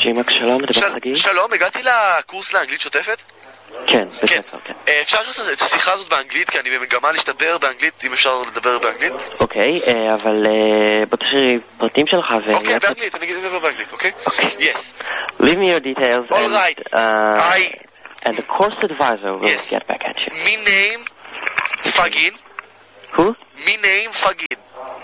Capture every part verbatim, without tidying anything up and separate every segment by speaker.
Speaker 1: שימק, שלום, מדבר חגי.
Speaker 2: שלום, הגעתי לקורס לאנגלית שוטפת?
Speaker 1: כן, בספר, כן.
Speaker 2: אפשר לעשות את השיחה הזאת באנגלית, כי אני במגמה להשתפר באנגלית, אם אפשר לדבר באנגלית?
Speaker 1: אוקיי, אבל בוא תשאיר פרטים שלך ו...
Speaker 2: אוקיי, באנגלית, אני אגיד לדבר באנגלית, אוקיי? Yes.
Speaker 1: Leave me your details.
Speaker 2: All right. I...
Speaker 1: And the course advisor will
Speaker 2: yes.
Speaker 1: get back at you.
Speaker 2: Me name Fagin.
Speaker 1: Who?
Speaker 2: Me name Fagin.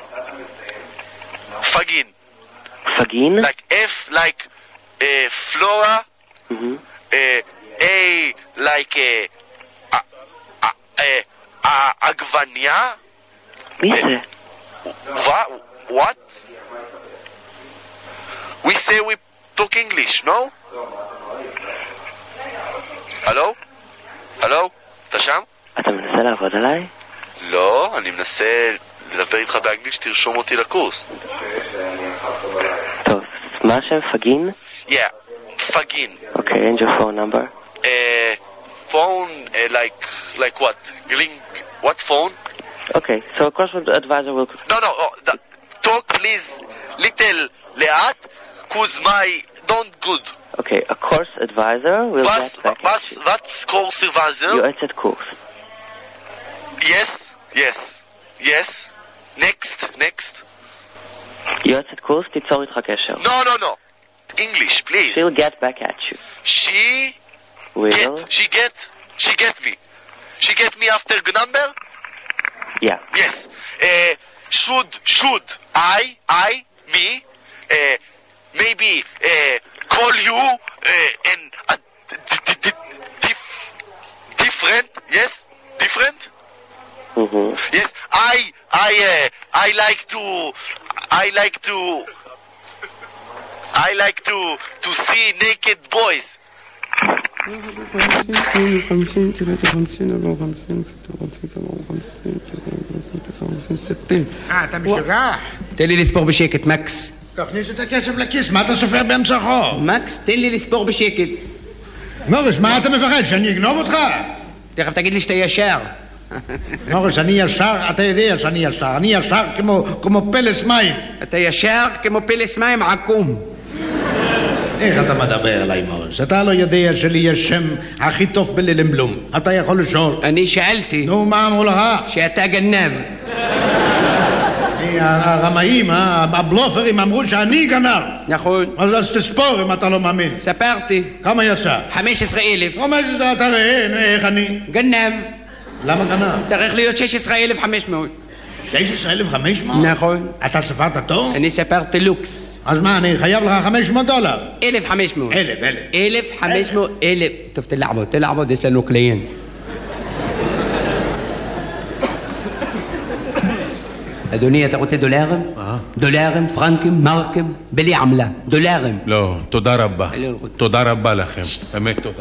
Speaker 2: Fagin.
Speaker 1: Fagin?
Speaker 2: Like F like uh, Flora.
Speaker 1: Mm-hmm.
Speaker 2: Uh, A like uh, uh, uh, uh, Agvania.
Speaker 1: מי זה?
Speaker 2: What? What? We say we talk English, no? הלו? הלו? אתה שם?
Speaker 1: אתה מנסה לעבוד עליי?
Speaker 2: לא, אני מנסה לדבר איתך באנגלית שתרשום אותי לקורס.
Speaker 1: טוב, מה השם? פגין?
Speaker 2: Yeah, פגין.
Speaker 1: Okay, and your phone number?
Speaker 2: Uh, phone, uh, like, like what? Link, what phone?
Speaker 1: Okay, so a course advisor will...
Speaker 2: No, no, oh, the, talk please little לאט, cause my don't good.
Speaker 1: Okay, a course advisor will
Speaker 2: was,
Speaker 1: get back
Speaker 2: was,
Speaker 1: at you.
Speaker 2: what's course advisor?
Speaker 1: יועצת קורס.
Speaker 2: Yes, yes, yes. Next, next.
Speaker 1: יועצת קורס, תיצור איתך קשר.
Speaker 2: No, no, no. English, please.
Speaker 1: She'll get back at you.
Speaker 2: She
Speaker 1: Will?
Speaker 2: get, she get, she get me. She get me after number?
Speaker 1: Yeah.
Speaker 2: Yes. Uh, should, should I, I, me, uh, maybe uh, call you uh, and uh, d- d- d- different? Yes, different.
Speaker 1: Mm-hmm.
Speaker 2: Yes, I, I, uh, I like to, I like to, I like to to see naked boys.
Speaker 3: אה, אתה משוגע?
Speaker 4: תן לי לספור בשקט, מקס.
Speaker 3: תכניס את הכסף לכיס, מה אתה סופר באמצע החור?
Speaker 4: מקס, תן לי לספור בשקט.
Speaker 3: מוריס, מה אתה מפחד, שאני אגנוב אותך?
Speaker 4: תכף תגיד לי שאתה ישר.
Speaker 3: מוריס, אני ישר, אתה יודע שאני ישר, אני ישר כמו, כמו פלס מים.
Speaker 4: אתה ישר כמו פלס מים עקום.
Speaker 3: איך אתה מדבר עליי, מוריס? אתה לא יודע שלי יש שם הכי טוב בללמבלום. אתה יכול לשאול.
Speaker 4: אני שאלתי.
Speaker 3: נו, מה אמרו לך?
Speaker 4: שאתה גנב.
Speaker 3: הרמאים, הבלופרים אמרו שאני גנב.
Speaker 4: נכון.
Speaker 3: אז תספור אם אתה לא מאמין.
Speaker 4: ספרתי.
Speaker 3: כמה יצא?
Speaker 4: חמש עשרה אלף.
Speaker 3: חמש עשרה, אתה ראה, איך אני?
Speaker 4: גנב.
Speaker 3: למה גנב?
Speaker 4: צריך להיות שש עשרה אלף וחמש מאות.
Speaker 3: שש עשרה אלף וחמש מאות?
Speaker 4: נכון.
Speaker 3: אתה ספרת טוב?
Speaker 4: אני ספרתי לוקס.
Speaker 3: אז מה, אני חייב לך חמש מאות דולר?
Speaker 4: אלף וחמש מאות.
Speaker 3: אלף, אלף.
Speaker 4: אלף וחמש מאות, אלף. טוב, תלעבוד, תלעבוד, יש לנו קליינט. אדוני, אתה רוצה דולרים? דולרים, פרנקים, מרקים, בלי עמלה. דולרים.
Speaker 5: לא, תודה רבה. תודה רבה לכם. באמת תודה.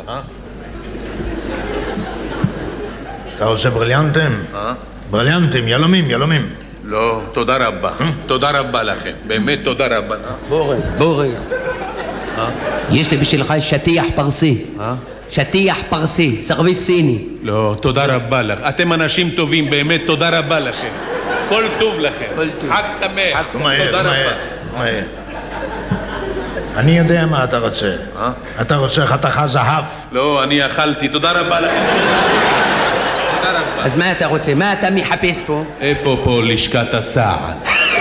Speaker 3: אתה עושה בריליאנטים? בריליאנטים, ילומים, ילומים.
Speaker 5: לא, תודה רבה. תודה רבה לכם. באמת תודה רבה.
Speaker 4: בוא רגע, בוא רגע. יש לי בשבילך שטיח פרסי. שטיח פרסי, סרוויס סיני.
Speaker 5: לא, תודה רבה לך. אתם אנשים טובים, באמת תודה רבה לכם. כל טוב לכם. חג שמח. תודה רבה.
Speaker 3: אני יודע מה אתה רוצה. אתה רוצה חתיכה זהב?
Speaker 5: לא, אני אכלתי. תודה רבה לכם. תודה רבה.
Speaker 4: אז מה אתה רוצה? מה אתה מחפש פה?
Speaker 5: איפה פה לשכת הסעד?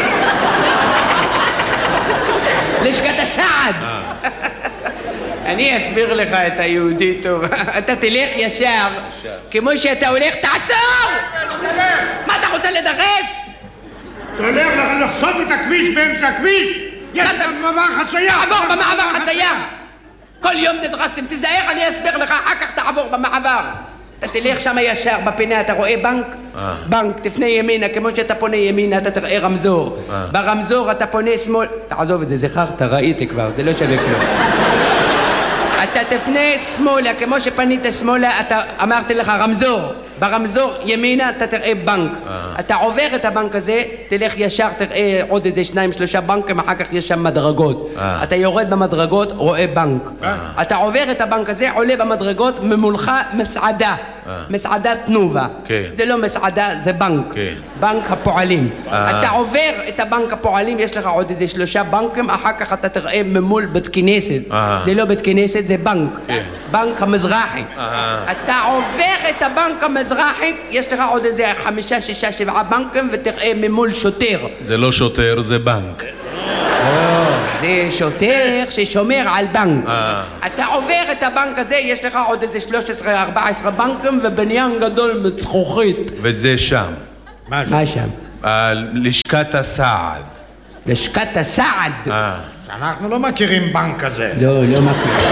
Speaker 4: לשכת הסעד! אני אסביר לך את היהודי טוב. אתה תלך ישר, כמו שאתה הולך, תעצור! מה אתה רוצה לדרס?
Speaker 3: אתה הולך לחצות את הכביש באמצע הכביש? יש במעבר חצייה!
Speaker 4: תעבור במעבר חצייה! כל יום תדרסים, תיזהר, אני אסביר לך, אחר כך תעבור במעבר. אתה תלך שם ישר בפינה, אתה רואה בנק? בנק, תפנה ימינה, כמו שאתה פונה ימינה, אתה תראה רמזור. ברמזור אתה פונה שמאל... תעזוב את זה, זכרת, ראיתי כבר, זה לא שווה כלום. אתה תפנה שמאלה, כמו שפנית שמאלה, אתה אמרתי לך רמזור. ברמזור ימינה אתה תראה בנק. אתה עובר את הבנק הזה, תלך ישר, תראה עוד איזה שניים שלושה בנקים, אחר כך יש שם מדרגות. אתה יורד במדרגות, רואה בנק. אתה עובר את הבנק הזה, עולה במדרגות, ממולך מסעדה. מסעדת תנובה. זה לא מסעדה, זה בנק. בנק הפועלים. אתה עובר את הבנק הפועלים, יש לך עוד איזה שלושה בנקים, אחר כך אתה תראה ממול בית כנסת. זה לא בית כנסת, זה בנק. בנק המזרחי. אתה עובר את הבנק המזרחי, יש לך עוד איזה חמישה, שישה, שבעה בנקים, ותראה ממול שוטר.
Speaker 5: זה לא שוטר, זה בנק.
Speaker 4: זה שוטר ששומר על בנק. אתה עובר את הבנק הזה, יש לך עוד איזה שלוש עשרה, ארבע עשרה בנקים ובניין גדול מצחוכית.
Speaker 5: וזה שם.
Speaker 4: מה שם?
Speaker 5: לשכת הסעד.
Speaker 4: לשכת הסעד?
Speaker 3: אנחנו לא מכירים בנק כזה.
Speaker 4: לא, לא מכירים.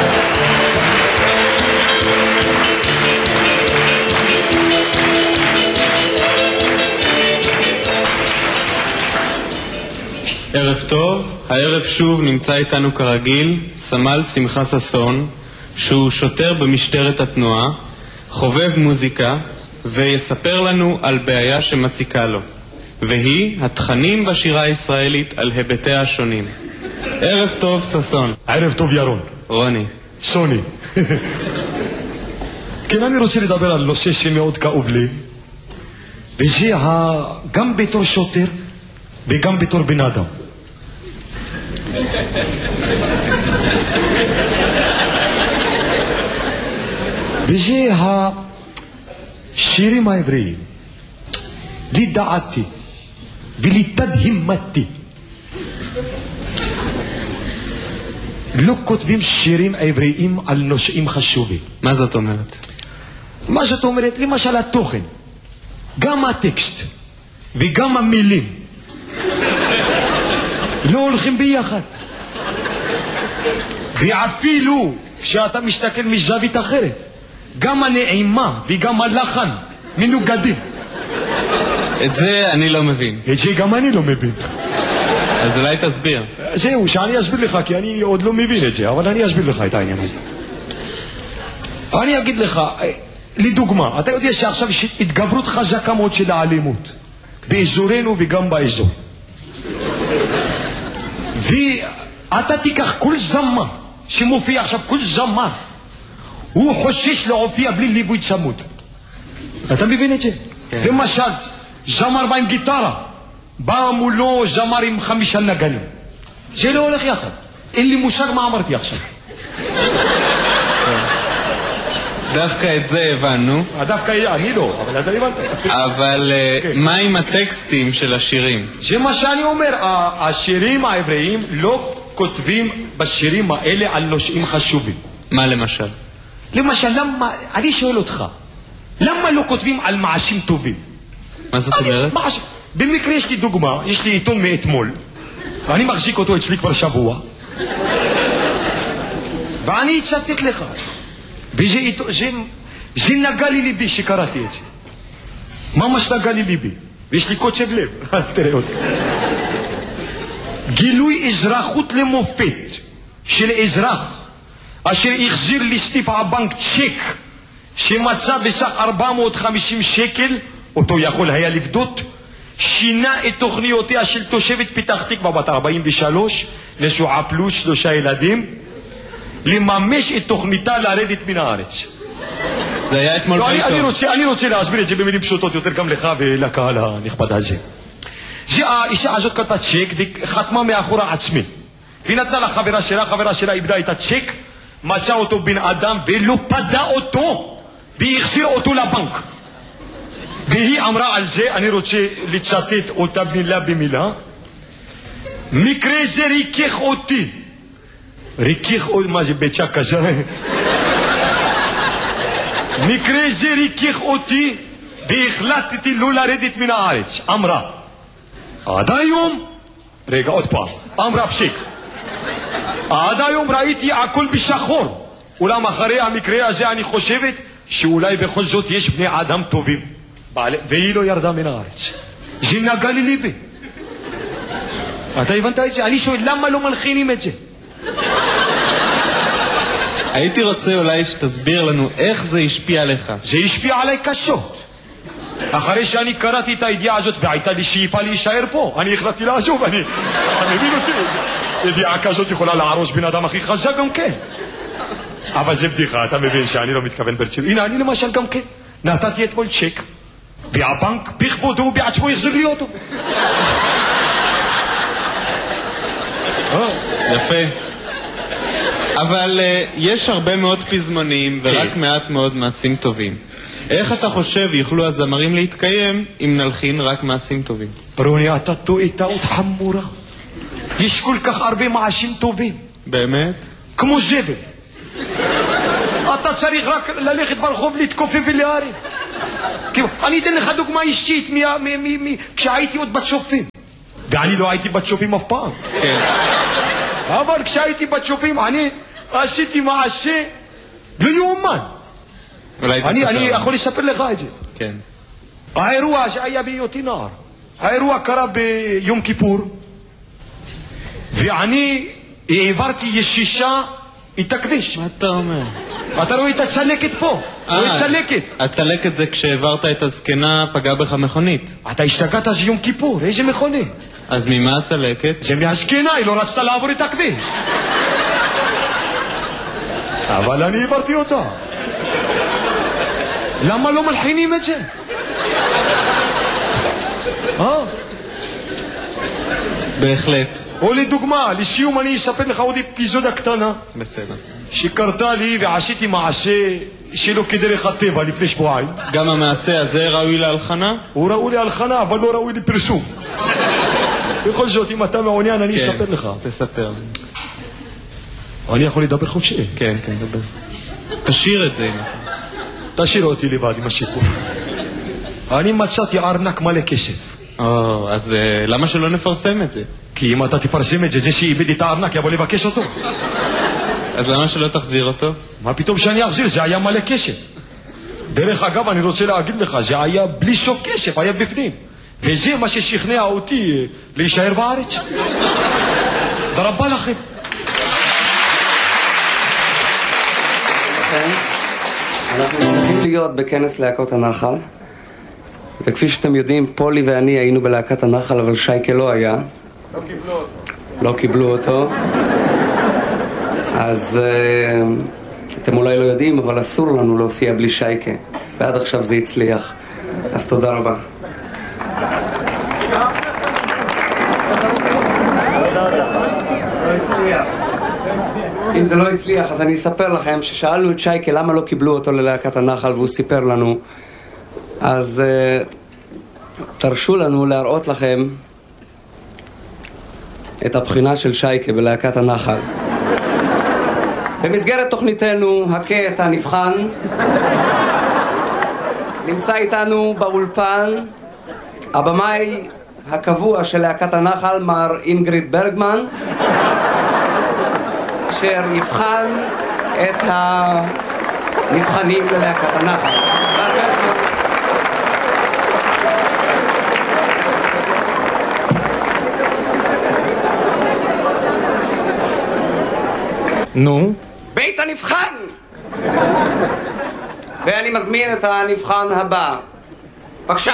Speaker 6: ערב טוב, הערב שוב נמצא איתנו כרגיל סמל שמחה ששון, שהוא שוטר במשטרת התנועה, חובב מוזיקה, ויספר לנו על בעיה שמציקה לו, והיא התכנים בשירה הישראלית על היבטיה השונים. ערב טוב ששון.
Speaker 7: ערב טוב ירון.
Speaker 6: רוני.
Speaker 7: שוני. כן, אני רוצה לדבר על נושא שמאוד כאוב לי, וזה גם בתור שוטר וגם בתור בן אדם. וזה השירים העבריים. לדעתי ולתדהמתי לא כותבים שירים עבריים על נושאים חשובים.
Speaker 6: מה זאת אומרת?
Speaker 7: מה זאת אומרת? למשל התוכן, גם הטקסט וגם המילים לא הולכים ביחד. ואפילו כשאתה מסתכל מזווית אחרת, גם הנעימה וגם הלחן מנוגדים.
Speaker 6: את זה אני לא מבין.
Speaker 7: את זה גם אני לא מבין.
Speaker 6: אז אולי תסביר.
Speaker 7: זהו, שאני אסביר לך, כי אני עוד לא מבין את זה, אבל אני אסביר לך את העניין הזה. אני אגיד לך, לדוגמה, אתה יודע שעכשיו יש התגברות חזקה מאוד של האלימות באזורנו וגם באזור. ואתה תיקח כל זמר שמופיע עכשיו, כל זמר הוא חושש להופיע בלי ליווי צמוד. אתה מבין את זה? כן. למשל, זמר בא עם גיטרה, בא מולו זמר עם חמישה נגנים. זה לא הולך יחד. אין לי מושג מה אמרתי עכשיו.
Speaker 6: דווקא את זה הבנו.
Speaker 7: דווקא אני לא, אבל אתה הבנת.
Speaker 6: אבל מה עם הטקסטים של השירים?
Speaker 7: זה מה שאני אומר, השירים העבריים לא כותבים בשירים האלה על נושאים חשובים.
Speaker 6: מה למשל?
Speaker 7: למשל, למה, אני שואל אותך, למה לא כותבים על מעשים טובים?
Speaker 6: מה זאת אומרת?
Speaker 7: במקרה יש לי דוגמה, יש לי עיתון מאתמול, ואני מחזיק אותו אצלי כבר שבוע, ואני הצטט לך, וזה זה נגע לי ליבי שקראתי את זה. ממש נגע לי ליבי, ויש לי קוצב לב. תראה אותי. גילוי אזרחות למופת של אזרח אשר החזיר לסניף הבנק צ'ק שמצא בסך ארבע מאות וחמישים שקל, אותו יכול היה לפדות, שינה את תוכניותיה של תושבת פתח תקווה בת ארבעים ושלוש, נשואה פלוס שלושה ילדים, לממש את תוכניתה לרדת מן הארץ.
Speaker 6: זה היה אתמול
Speaker 7: לא,
Speaker 6: בעיתון.
Speaker 7: אני, אני, רוצה, אני רוצה להסביר את זה במילים פשוטות יותר גם לך ולקהל הנכבד הזה. זה האישה הזאת כתבה צ'ק וחתמה מאחורה עצמי, והיא נתנה לחברה שלה, חברה שלה איבדה את הצ'ק, מצא אותו בן אדם ולא פדה אותו והחזיר אותו לבנק. והיא אמרה על זה, אני רוצה לצטט אותה מילה במילה, מקרה זה ריכך אותי. ריכך אותי, מה זה ביצה כזה? מקרה זה ריכך אותי והחלטתי לא לרדת מן הארץ. אמרה, עד היום, רגע עוד פעם, אמרה פסיק, עד היום ראיתי הכל בשחור, אולם אחרי המקרה הזה אני חושבת שאולי בכל זאת יש בני אדם טובים, והיא לא ירדה מן הארץ. זה נגע לי ליבי. אתה הבנת את זה? אני שואל למה לא מלחינים את זה?
Speaker 6: הייתי רוצה אולי שתסביר לנו איך זה השפיע עליך.
Speaker 7: זה השפיע עליי קשות. אחרי שאני קראתי את הידיעה הזאת והייתה לי שאיפה להישאר פה, אני החלטתי לעזוב. אני, אתה מבין אותי? ידיעה כזאת יכולה להרוס בן אדם הכי חזק גם כן. אבל זה בדיחה, אתה מבין שאני לא מתכוון ברצינות. הנה, אני למשל גם כן נתתי אתמול צ'ק, והבנק בכבודו ובעצמו יחזיר לי אותו.
Speaker 6: יפה. אבל uh, יש הרבה מאוד פזמונים ורק מעט מאוד מעשים טובים. איך אתה חושב יוכלו הזמרים להתקיים אם נלחין רק מעשים טובים?
Speaker 7: רוני, אתה טועה טעות חמורה. יש כל כך הרבה מעשים טובים.
Speaker 6: באמת?
Speaker 7: כמו זבל. אתה צריך רק ללכת ברחוב להתכופף ולהרים. אני אתן לך דוגמה אישית כשהייתי עוד בצופים. ואני לא הייתי בצופים אף פעם.
Speaker 6: כן.
Speaker 7: אבל כשהייתי בצופים אני עשיתי מעשה לא יאומן. אני, אני יכול לספר לך את זה.
Speaker 6: כן.
Speaker 7: האירוע שהיה בהיותי נער, האירוע קרה ביום כיפור, ואני העברתי ישישה את הכביש.
Speaker 6: מה אתה אומר?
Speaker 7: אתה רואה את הצלקת פה, רואה את צלקת.
Speaker 6: הצלקת זה כשהעברת את הזקנה פגע בך מכונית.
Speaker 7: אתה השתגעת, זה יום כיפור, איזה מכונית?
Speaker 6: אז ממה הצלקת?
Speaker 7: זה מהזקנה, היא לא רצתה לעבור את הכביש. אבל אני העברתי אותה. למה לא מלחינים את זה? אה?
Speaker 6: בהחלט.
Speaker 7: או לדוגמה, לסיום אני אספר לך עוד אפיזודה קטנה.
Speaker 6: בסדר.
Speaker 7: שקרתה לי ועשיתי מעשה שלא כדרך הטבע לפני שבועיים.
Speaker 6: גם המעשה הזה ראוי להלחנה?
Speaker 7: הוא ראוי להלחנה, אבל לא ראוי לפרסום. בכל זאת, אם אתה מעוניין, אני אספר לך.
Speaker 6: תספר.
Speaker 7: אני יכול לדבר חופשי?
Speaker 6: כן, כן, דבר. תשאיר את זה.
Speaker 7: תשאיר אותי לבד עם הסיפור. אני מצאתי ארנק מלא כסף.
Speaker 6: או, אז למה שלא נפרסם את זה?
Speaker 7: כי אם אתה תפרסם את זה, זה שאיבד את הארנק יבוא לבקש אותו.
Speaker 6: אז למה שלא תחזיר אותו?
Speaker 7: מה פתאום שאני אחזיר? זה היה מלא כסף. דרך אגב, אני רוצה להגיד לך, זה היה בלי סוף כסף, היה בפנים. וזה מה ששכנע אותי להישאר בארץ. תודה רבה לכם.
Speaker 8: אנחנו שמחים להיות בכנס להקות הנחל, וכפי שאתם יודעים, פולי ואני היינו בלהקת הנחל, אבל שייקה לא היה.
Speaker 7: לא קיבלו אותו.
Speaker 8: לא קיבלו אותו. אז uh, אתם אולי לא יודעים, אבל אסור לנו להופיע בלי שייקה, ועד עכשיו זה הצליח. אז תודה רבה. אם זה לא הצליח, אז אני אספר לכם ששאלנו את שייקה למה לא קיבלו אותו ללהקת הנחל, והוא סיפר לנו. אז uh, תרשו לנו להראות לכם את הבחינה של שייקה בלהקת הנחל. במסגרת תוכניתנו, הקטע נבחן, נמצא איתנו באולפן הבמאי הקבוע של להקת הנחל, מר אינגריד ברגמן, אשר יבחן את הנבחנים ללהקת הנחל.
Speaker 7: נו?
Speaker 8: בית הנבחן! ואני מזמין את הנבחן הבא. בבקשה.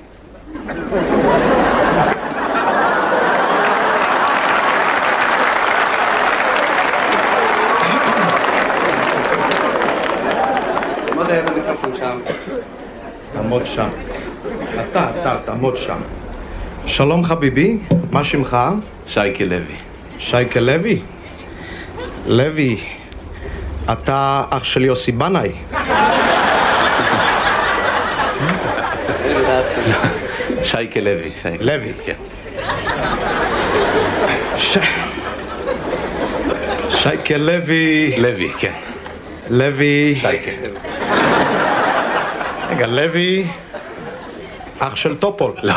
Speaker 8: עמוד ליד המיקרופון שם.
Speaker 3: תעמוד שם. אתה, אתה, תעמוד שם. שלום חביבי, מה שמך?
Speaker 9: שייקה לוי.
Speaker 3: שייקה לוי? לוי, אתה אח של יוסי בנאי.
Speaker 9: שייקה לוי.
Speaker 3: לוי?
Speaker 9: כן.
Speaker 3: שייקה לוי...
Speaker 9: לוי, כן.
Speaker 3: לוי...
Speaker 9: שייקה.
Speaker 3: רגע, לוי... אח של טופול.
Speaker 9: לא.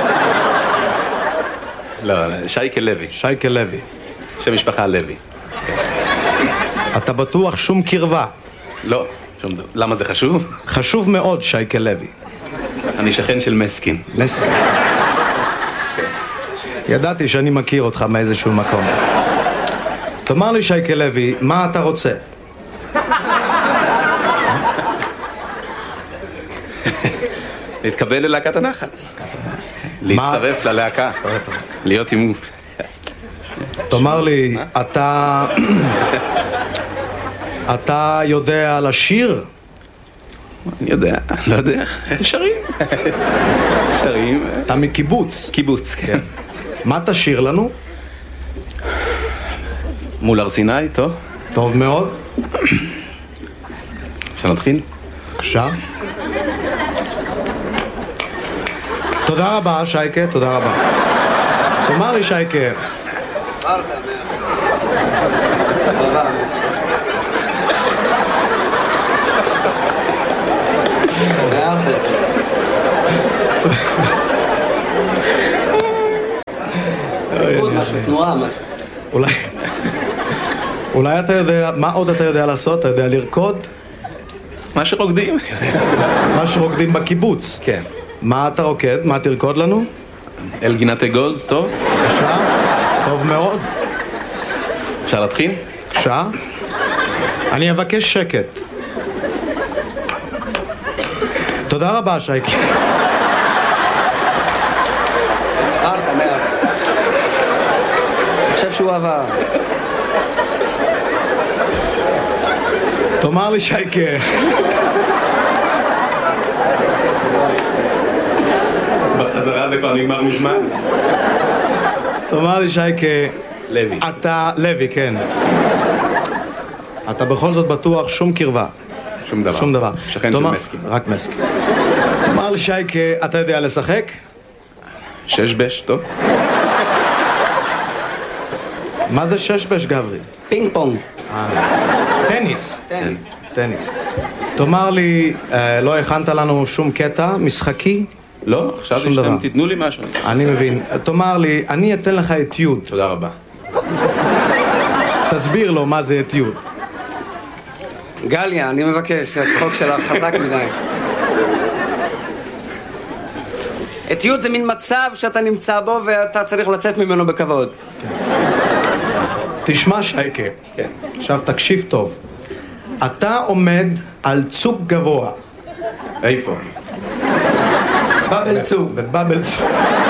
Speaker 9: לא, שייקה לוי.
Speaker 3: שייקה לוי.
Speaker 9: שם משפחה לוי.
Speaker 3: אתה בטוח שום קרבה?
Speaker 9: לא, שום דבר. למה זה חשוב?
Speaker 3: חשוב מאוד, שייקה לוי.
Speaker 9: אני שכן של מסקין.
Speaker 3: מסקין. ידעתי שאני מכיר אותך מאיזשהו מקום. תאמר לי, שייקה לוי, מה אתה רוצה?
Speaker 9: להתקבל ללהקת הנחל. להצטרף ללהקה. להיות עם...
Speaker 10: תאמר לי, אתה... אתה יודע לשיר?
Speaker 9: אני יודע, לא יודע. שרים. שרים.
Speaker 10: אתה מקיבוץ.
Speaker 9: קיבוץ, כן.
Speaker 10: מה תשיר לנו?
Speaker 9: מול הר סיני, טוב.
Speaker 10: טוב מאוד.
Speaker 9: אפשר להתחיל?
Speaker 10: בבקשה. תודה רבה, שייקה, תודה רבה. תאמר לי, שייקה.
Speaker 8: משהו, תנועה, משהו.
Speaker 10: אולי... אולי אתה יודע... מה עוד אתה יודע לעשות? אתה יודע לרקוד?
Speaker 9: מה שרוקדים.
Speaker 10: מה שרוקדים בקיבוץ.
Speaker 9: כן.
Speaker 10: מה אתה רוקד? מה תרקוד לנו?
Speaker 9: אל גינת אגוז, טוב.
Speaker 10: בבקשה. טוב מאוד.
Speaker 9: אפשר להתחיל?
Speaker 10: בבקשה. אני אבקש שקט. תודה רבה, שייקה.
Speaker 8: עברת, מאה. אני חושב שהוא עבר.
Speaker 10: תאמר לי, שייקה.
Speaker 9: בחזרה זה כבר נגמר מזמן.
Speaker 10: תאמר לי, שייקה.
Speaker 9: לוי.
Speaker 10: אתה... לוי, כן. אתה בכל זאת בטוח שום קרבה.
Speaker 9: שום דבר.
Speaker 10: שום דבר.
Speaker 9: שכן של מסקין.
Speaker 10: רק מסקין. תאמר לי, שייקה, אתה יודע לשחק?
Speaker 9: שש בש, טוב.
Speaker 10: מה זה שש בש, גברי?
Speaker 8: פינג פונג.
Speaker 10: טניס.
Speaker 8: טניס.
Speaker 10: טניס. תאמר לי, לא הכנת לנו שום קטע משחקי?
Speaker 9: לא, חשבתי שאתם תיתנו לי משהו.
Speaker 10: אני מבין. תאמר לי, אני אתן לך אתיוד.
Speaker 9: תודה רבה.
Speaker 10: תסביר לו מה זה אתיוד.
Speaker 8: גליה, אני מבקש, הצחוק שלך חזק מדי. אתיוד זה מין מצב שאתה נמצא בו ואתה צריך לצאת ממנו בכבוד.
Speaker 10: תשמע, שייקה.
Speaker 9: כן.
Speaker 10: עכשיו תקשיב טוב. אתה עומד על צוק גבוה.
Speaker 9: איפה?
Speaker 8: בבל צוק.
Speaker 10: בבל צוק.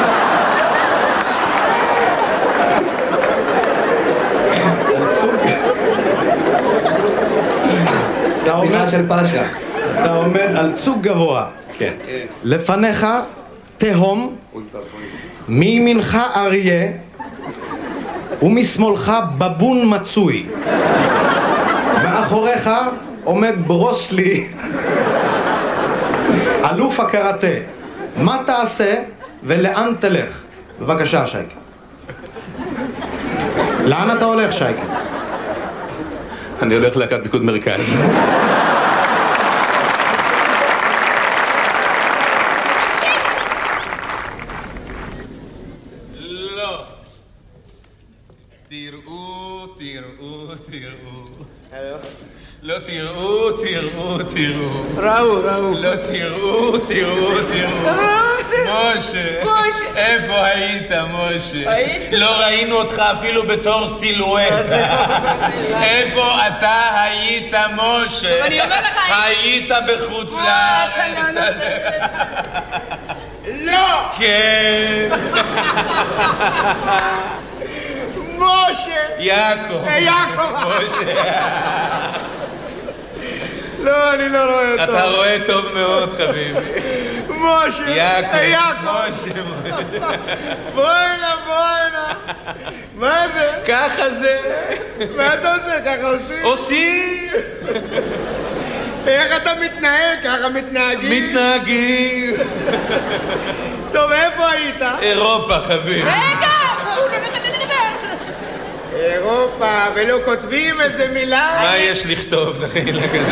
Speaker 8: בדיחה של פאשה.
Speaker 10: אתה עומד על צוק גבוה.
Speaker 9: כן.
Speaker 10: לפניך תהום, מימינך אריה ומשמאלך בבון מצוי. מאחוריך עומד ברוסלי, אלוף הקראטה. מה תעשה ולאן תלך? בבקשה, שייקה. לאן אתה הולך, שייקה?
Speaker 9: אני הולך להקת פיקוד מרכז.
Speaker 5: לא. תראו, תראו, תראו. לא תראו, תראו, תראו.
Speaker 8: ראו, ראו.
Speaker 5: לא תראו, תראו, תראו. משה.
Speaker 11: משה.
Speaker 5: איפה היית, משה?
Speaker 11: הייתי.
Speaker 5: לא ראינו אותך אפילו בתור סילואטה. איפה אתה היית, משה?
Speaker 11: אני אומר לך,
Speaker 5: היית בחוץ לארץ.
Speaker 11: לא!
Speaker 5: כן.
Speaker 11: משה!
Speaker 5: יעקב.
Speaker 11: יעקב.
Speaker 5: משה.
Speaker 11: לא, אני לא רואה אותו.
Speaker 5: אתה רואה טוב מאוד, חביבי.
Speaker 11: משה!
Speaker 5: יעקב.
Speaker 11: יעקב.
Speaker 5: משה.
Speaker 11: בוא הנה, בוא הנה. מה זה?
Speaker 5: ככה זה.
Speaker 11: מה אתה עושה? ככה עושים?
Speaker 5: עושים.
Speaker 11: איך אתה מתנהג? ככה מתנהגים?
Speaker 5: מתנהגים.
Speaker 11: טוב, איפה היית?
Speaker 5: אירופה, חביבי.
Speaker 11: רגע! הוא לא נותן לי לדבר. אירופה, ולא כותבים איזה מילה?
Speaker 5: מה יש לכתוב, דחילה כזה?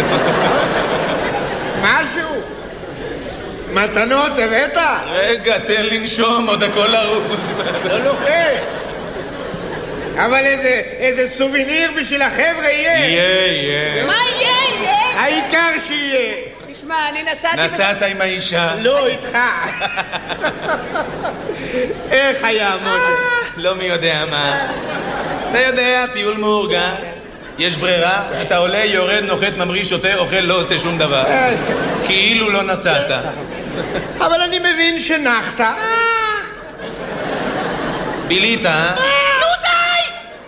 Speaker 11: משהו? מתנות הבאת?
Speaker 5: רגע, תן לנשום, עוד הכל ארוז.
Speaker 11: לא לוחץ. אבל איזה, איזה סוביניר בשביל החבר'ה יהיה.
Speaker 5: יהיה, יהיה.
Speaker 11: מה יהיה? יהיה? העיקר שיהיה.
Speaker 12: תשמע, אני נסעתי...
Speaker 5: נסעת עם האישה?
Speaker 11: לא, איתך. איך היה, משה?
Speaker 5: לא מי יודע מה. אתה יודע, טיול מאורגן. יש ברירה, אתה עולה, יורד, נוחת, ממריא, שותה, אוכל, לא עושה שום דבר. כאילו לא נסעת.
Speaker 3: אבל אני מבין שנחת.
Speaker 5: בילית, אה?
Speaker 11: נו די!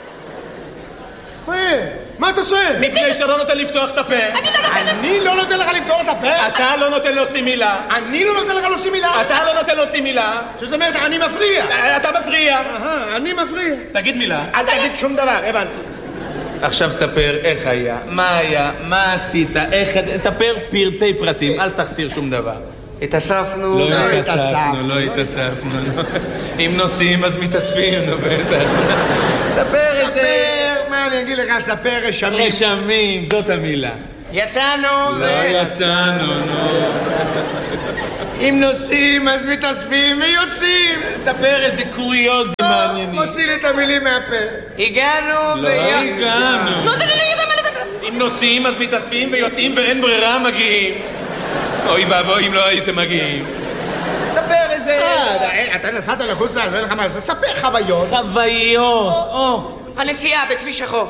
Speaker 3: מה אתה צועק?
Speaker 5: מפני שאתה לא נותן לפתוח את הפה.
Speaker 3: אני לא נותן לך לפתוח את הפה?
Speaker 5: אתה לא נותן להוציא מילה.
Speaker 3: אני לא נותן לך להוציא מילה?
Speaker 5: אתה לא נותן להוציא מילה.
Speaker 3: זאת אומרת, אני מפריע.
Speaker 5: אתה מפריע.
Speaker 3: אני מפריע.
Speaker 5: תגיד מילה.
Speaker 3: אל תגיד שום דבר, הבנתי.
Speaker 5: עכשיו ספר איך היה, מה היה, מה עשית, איך... ספר פרטי פרטים, אל תחסיר שום דבר.
Speaker 8: התאספנו.
Speaker 5: לא התאספנו, לא התאספנו. אם נוסעים אז מתאספים, נו בטח. ספר איזה...
Speaker 3: ספר, מה אני אגיד לך, ספר רשמים.
Speaker 5: רשמים, זאת המילה.
Speaker 8: יצאנו.
Speaker 5: לא יצאנו, נו.
Speaker 3: אם נוסעים אז מתאספים ויוצאים.
Speaker 5: ספר איזה קוריוזים מעניינים.
Speaker 3: מוציא לי את המילים מהפה.
Speaker 8: הגענו.
Speaker 5: לא הגענו.
Speaker 11: לא, אתה לא יודע מה לדבר.
Speaker 5: אם נוסעים אז מתאספים ויוצאים ואין ברירה מגיעים. אוי ואבוי אם לא הייתם מגיעים. ספר איזה...
Speaker 3: אתה נסעת לחוץ לארץ, אין לך מה לעשות. ספר חוויות.
Speaker 5: חוויות. או.
Speaker 8: הנסיעה בכביש החוף.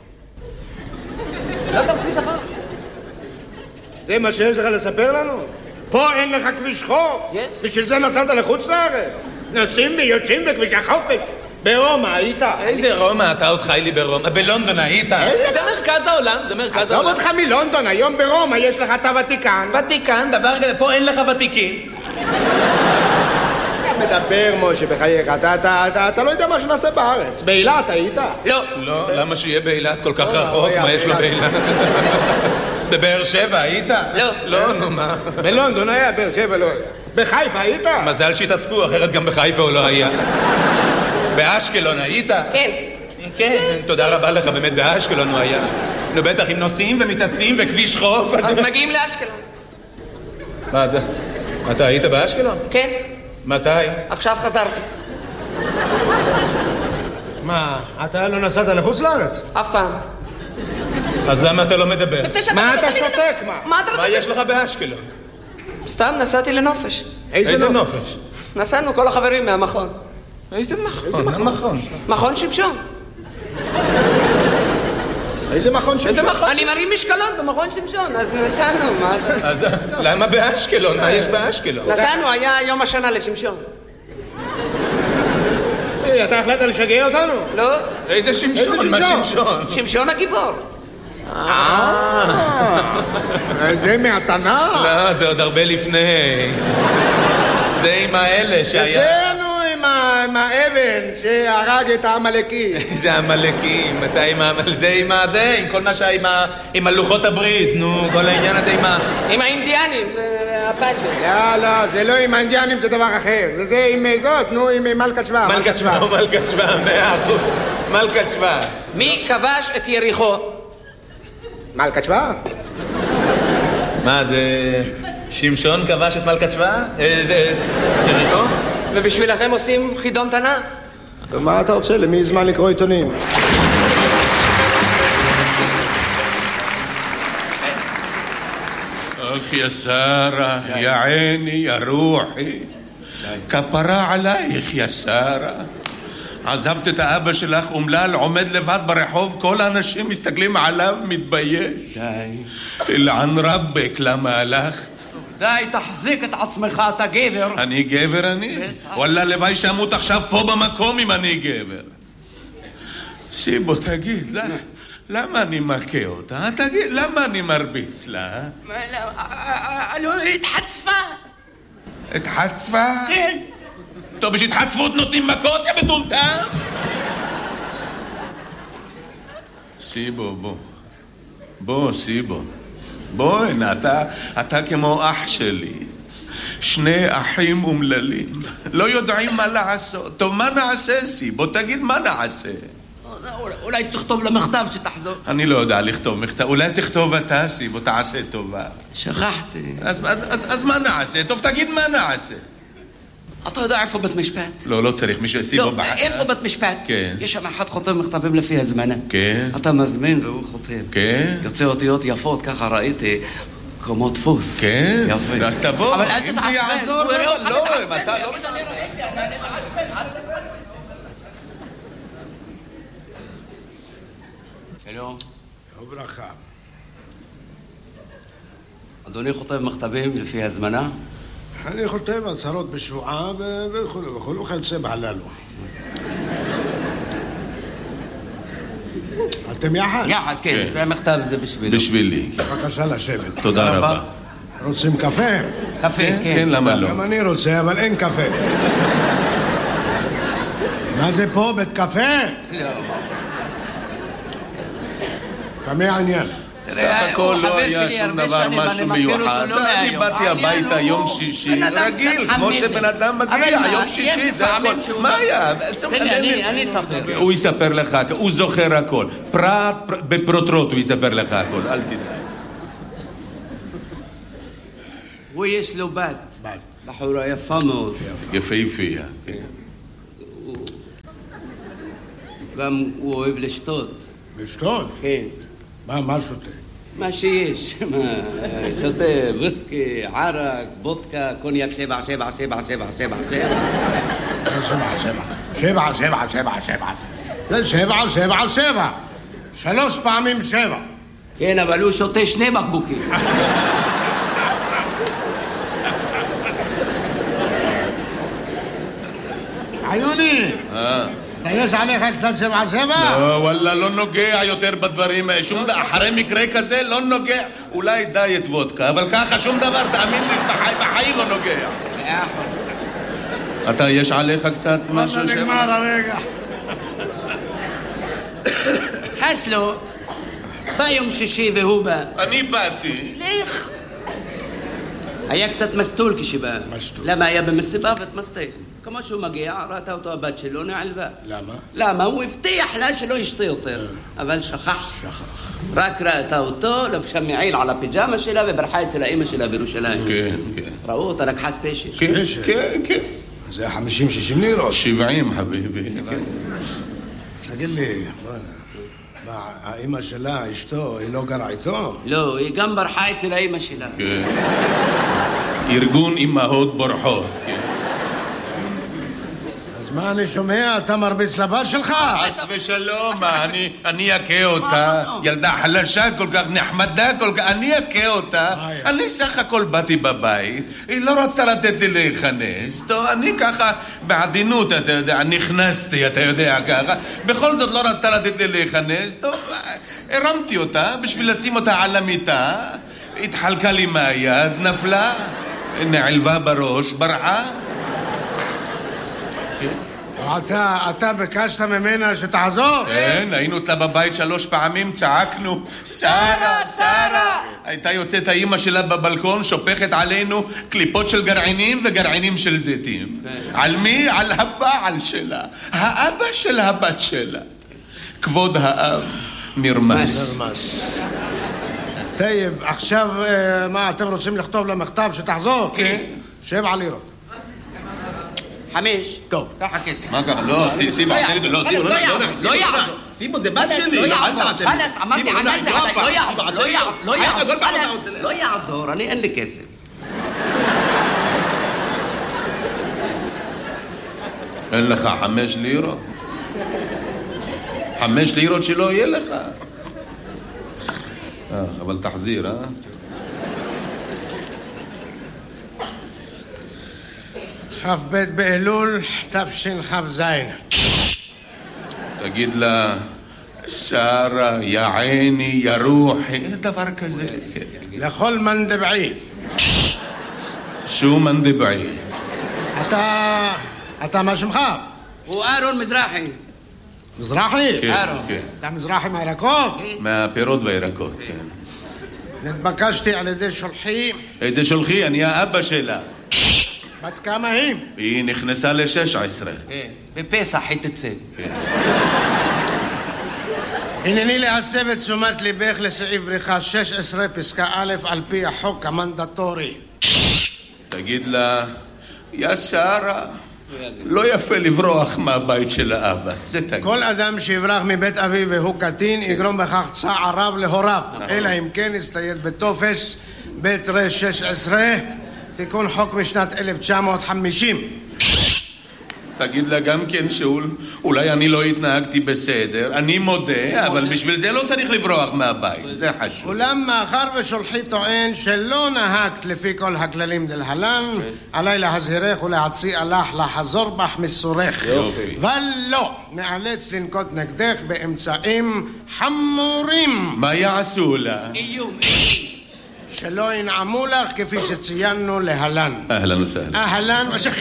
Speaker 3: לא אתה בכביש החוף. זה מה שיש לך לספר לנו? פה אין לך כביש חוף. בשביל זה נסעת לחוץ לארץ. נוסעים ויוצאים בכביש החוף. ברומא היית?
Speaker 5: איזה רומא? אתה עוד חי לי ברומא. בלונדון היית? זה מרכז העולם, זה מרכז העולם.
Speaker 3: עזוב אותך מלונדון, היום ברומא יש לך את הוותיקן.
Speaker 5: ותיקן, דבר כזה, פה אין לך ותיקים.
Speaker 3: אתה מדבר, משה, בחייך, אתה לא יודע מה שנעשה בארץ. באילת היית?
Speaker 8: לא.
Speaker 5: לא, למה שיהיה באילת כל כך רחוק? מה יש לו באילת? בבאר שבע היית?
Speaker 8: לא.
Speaker 5: לא, נו מה?
Speaker 3: בלונדון היה, באר שבע לא היה. בחיפה היית?
Speaker 5: מזל שהתאספו, אחרת גם בחיפה הוא לא היה. באשקלון היית?
Speaker 8: כן.
Speaker 5: כן, תודה רבה לך, באמת באשקלון הוא היה. נו בטח, אם נוסעים ומתאספים וכביש חוף...
Speaker 8: אז מגיעים לאשקלון.
Speaker 5: מה, אתה היית באשקלון?
Speaker 8: כן.
Speaker 5: מתי?
Speaker 8: עכשיו חזרתי.
Speaker 3: מה, אתה לא נסעת לחוץ לארץ?
Speaker 8: אף פעם.
Speaker 5: אז למה אתה לא מדבר?
Speaker 3: מה אתה שותק, מה?
Speaker 8: מה אתה
Speaker 5: מה יש לך באשקלון?
Speaker 8: סתם נסעתי לנופש.
Speaker 5: איזה נופש?
Speaker 8: נסענו כל החברים מהמכון.
Speaker 5: איזה מכון? איזה מכון?
Speaker 8: מכון שמשון.
Speaker 3: איזה מכון שמשון?
Speaker 8: אני מרים משקלות במכון שמשון, אז נסענו.
Speaker 5: אז למה באשקלון? מה יש באשקלון?
Speaker 8: נסענו, היה יום השנה לשמשון.
Speaker 3: אתה החלטת לשגע אותנו?
Speaker 8: לא.
Speaker 5: איזה שמשון? מה שמשון?
Speaker 8: שמשון הגיבור.
Speaker 3: אה, זה מהתנ"ך?
Speaker 5: לא, זה עוד הרבה לפני. זה עם האלה שהיה...
Speaker 3: זה נו עם האבן שהרג את העמלקים.
Speaker 5: זה העמלקים, אתה עם העמלקים, זה עם הזה, עם כל מה שהיה עם הלוחות הברית, נו, כל העניין הזה עם ה...
Speaker 8: עם האינדיאנים, הפאשי.
Speaker 3: לא, לא, זה לא עם האינדיאנים, זה דבר אחר. זה עם זאת, נו, עם מלכת שבא.
Speaker 5: מלכת שבא, מלכת שבא, מאה אחוז. מלכת שבא.
Speaker 8: מי כבש את יריחו?
Speaker 3: מלכת שבא?
Speaker 5: מה, זה... שמשון כבש את מלכת שבא? זה... יריחו?
Speaker 8: ובשבילכם עושים חידון תנ"ך?
Speaker 3: ומה אתה רוצה? למי זמן לקרוא עיתונים?
Speaker 12: אך יא שרה, יא עיני, יא רוחי, כפרה עלייך יא שרה. עזבת את האבא שלך אומלל, עומד לבד ברחוב, כל האנשים מסתכלים עליו, מתבייש. די. אלען רבק, למה הלכת?
Speaker 4: די, תחזיק את עצמך, אתה גבר.
Speaker 12: אני גבר אני? וואלה, לוואי שאמות עכשיו פה במקום אם אני גבר. סיבו, תגיד, למה אני מכה אותה? תגיד, למה אני מרביץ לה?
Speaker 4: לא, התחצפה.
Speaker 12: התחצפה?
Speaker 4: כן.
Speaker 12: טוב, יש התחצפות נותנים מכות, יא מטומטם? סיבו, בוא. בוא, סיבו. בוא, הנה, אתה, אתה כמו אח שלי. שני אחים אומללים. לא יודעים מה לעשות. טוב, מה נעשה, סיבו? תגיד, מה נעשה?
Speaker 4: אולי תכתוב למכתב שתחזור.
Speaker 12: אני לא יודע לכתוב מכתב. אולי תכתוב אתה, סיבו, תעשה טובה.
Speaker 4: שכחתי.
Speaker 12: אז, אז, אז, אז מה נעשה? טוב, תגיד מה נעשה.
Speaker 4: אתה יודע איפה בית משפט?
Speaker 12: לא, לא צריך מישהו, סיבו
Speaker 4: לא,
Speaker 12: בחר.
Speaker 4: איפה בית משפט?
Speaker 12: כן.
Speaker 4: יש שם אחד חותם מכתבים לפי הזמנה.
Speaker 12: כן.
Speaker 4: אתה מזמין והוא חותם.
Speaker 12: כן.
Speaker 4: יוצא אותיות יפות, ככה ראיתי, כמו דפוס.
Speaker 12: כן.
Speaker 4: יפה.
Speaker 12: אז תבוא.
Speaker 4: אבל אל
Speaker 12: אם
Speaker 4: תתעצבן.
Speaker 12: זה יעזור, לא, לא, אם אתה לא...
Speaker 4: שלום.
Speaker 3: וברכה.
Speaker 4: אדוני חוטב מכתבים לפי הזמנה?
Speaker 3: אני חוטב הצהרות בשבועה וכו' וכו' וכיוצא בהללו. אתם יחד?
Speaker 4: יחד, כן. זה המכתב זה בשבילי.
Speaker 5: בשבילי.
Speaker 3: בבקשה לשבת.
Speaker 5: תודה רבה.
Speaker 3: רוצים קפה?
Speaker 4: קפה, כן.
Speaker 5: כן, למה לא?
Speaker 3: גם אני רוצה, אבל אין קפה. מה זה פה? בית קפה?
Speaker 4: לא.
Speaker 3: כמה העניין?
Speaker 5: סך הכל לא היה שום דבר משהו מיוחד. אני באתי הביתה יום שישי, רגיל, כמו שבן אדם מגיע, יום שישי, זה הכל. מה היה?
Speaker 4: אני אספר.
Speaker 5: הוא יספר לך, הוא זוכר הכל. פרט בפרוטרוט הוא יספר לך הכל, אל תדאג.
Speaker 4: הוא יש לו בת. בחורה יפה מאוד.
Speaker 5: יפהפייה.
Speaker 4: גם הוא אוהב לשתות.
Speaker 3: לשתות?
Speaker 4: כן.
Speaker 3: מה, מה שותה?
Speaker 4: מה שיש, שותה וויסקי, ערק, בודקה, קוניאק שבע, שבע, שבע, שבע, שבע, שבע.
Speaker 3: שבע, שבע, שבע, שבע, שבע. זה שבע, שבע, שבע. שלוש פעמים שבע.
Speaker 4: כן, אבל הוא שותה שני בקבוקים.
Speaker 3: עיוני! יש עליך קצת שבע שבע?
Speaker 5: לא, וואלה, לא נוגע יותר בדברים. שום דבר, אחרי מקרה כזה לא נוגע. אולי דיאט וודקה, אבל ככה שום דבר, תאמין לי, בחיים לא נוגע. אתה, יש עליך קצת משהו שבע?
Speaker 3: נגמר הרגע.
Speaker 4: חסלו, בא יום שישי והוא בא.
Speaker 5: אני באתי.
Speaker 4: לך. היה קצת מסטול כשבא.
Speaker 3: מסטול.
Speaker 4: למה היה במסיבה והתמסטל? כמו שהוא מגיע, ראתה אותו הבת שלו, נעלבה.
Speaker 3: למה?
Speaker 4: למה? הוא הבטיח לה שלא ישתה יותר. אבל שכח.
Speaker 3: שכח.
Speaker 4: רק ראתה אותו, לבשה מעיל על הפיג'מה שלה וברחה אצל האמא שלה בירושלים.
Speaker 5: כן, כן.
Speaker 4: ראו אותה, לקחה ספיישל.
Speaker 5: כן, כן, כן.
Speaker 3: זה חמישים שישים לירות.
Speaker 5: שבעים, חביבי.
Speaker 3: תגיד לי, מה, האמא שלה, אשתו, היא לא גרה איתו?
Speaker 4: לא, היא גם ברחה אצל האמא שלה.
Speaker 5: כן. ארגון אמהות בורחות, כן.
Speaker 3: אז מה אני שומע? אתה מרביץ לבת שלך?
Speaker 5: חס ושלום, אני אכה אותה. ילדה חלשה כל כך, נחמדה כל כך, אני אכה אותה. אני סך הכל באתי בבית, היא לא רצתה לתת לי להיכנס. טוב, אני ככה בעדינות, אתה יודע, נכנסתי, אתה יודע, ככה. בכל זאת לא רצתה לתת לי להיכנס. טוב, הרמתי אותה בשביל לשים אותה על המיטה. התחלקה לי מהיד, נפלה, נעלבה בראש, ברחה.
Speaker 3: אתה, אתה ביקשת ממנה שתעזור?
Speaker 5: כן, היינו אצלה בבית שלוש פעמים, צעקנו שרה, שרה! הייתה יוצאת האמא שלה בבלקון, שופכת עלינו קליפות של גרעינים וגרעינים של זיתים. על מי? על הבעל שלה, האבא של הבת שלה. כבוד האב נרמס.
Speaker 3: נרמס. טייב, עכשיו מה, אתם רוצים לכתוב למכתב שתחזור?
Speaker 4: כן.
Speaker 3: שבע לירות.
Speaker 4: חמש.
Speaker 3: טוב.
Speaker 4: ככה כסף.
Speaker 5: מה ככה? לא, סיבו, לא, סיבו,
Speaker 4: לא יעזור, לא יעזור.
Speaker 5: סיבו, זה בת שלי.
Speaker 4: לא יעזור, חלס, אמרתי עלי זה עלי, לא יעזור, לא יעזור, לא יעזור, לא יעזור, אני אין לי כסף.
Speaker 5: אין לך חמש לירות? חמש לירות שלא יהיה לך? אה, אבל תחזיר, אה?
Speaker 3: כ"ב באלול תשכ"ז.
Speaker 5: תגיד לה, שרה, יא עיני, יא רוחי, דבר כזה.
Speaker 3: לכל מנדבעי.
Speaker 5: שו מנדבעי?
Speaker 3: אתה... אתה מה שמך?
Speaker 4: הוא אהרון מזרחי.
Speaker 3: מזרחי?
Speaker 5: כן,
Speaker 4: אהרון.
Speaker 5: כן.
Speaker 3: אתה מזרחי מהירקות?
Speaker 5: מהפירות והירקות, כן.
Speaker 3: נתבקשתי על ידי שולחי.
Speaker 5: איזה שולחי? אני האבא שלה.
Speaker 3: בת כמה היא?
Speaker 5: היא נכנסה ל-שש עשרה.
Speaker 4: כן, בפסח היא תצא.
Speaker 3: הנני להסב את תשומת ליבך לסעיף בריכה שש עשרה פסקה א' על פי החוק המנדטורי.
Speaker 5: תגיד לה, יא שרה, לא יפה לברוח מהבית של האבא. זה תגיד.
Speaker 3: כל אדם שיברח מבית אביו והוא קטין יגרום בכך צער רב להוריו, אלא אם כן יצטייד בטופס בית ר שש עשרה תיקון חוק משנת אלף תשע מאות חמישים.
Speaker 5: תגיד לה גם כן שאולי אני לא התנהגתי בסדר, אני מודה, אבל בשביל זה לא צריך לברוח מהבית, זה חשוב.
Speaker 3: אולם מאחר ושולחי טוען שלא נהגת לפי כל הכללים דלהלן, עליי להזהירך ולהציע לך לחזור בך מסורך. ולא, נאלץ לנקוט נגדך באמצעים חמורים.
Speaker 5: מה יעשו לה?
Speaker 4: איום.
Speaker 3: שלא ינעמו לך כפי שציינו להלן.
Speaker 5: אהלן וסהלן.
Speaker 3: אהלן וסהלן.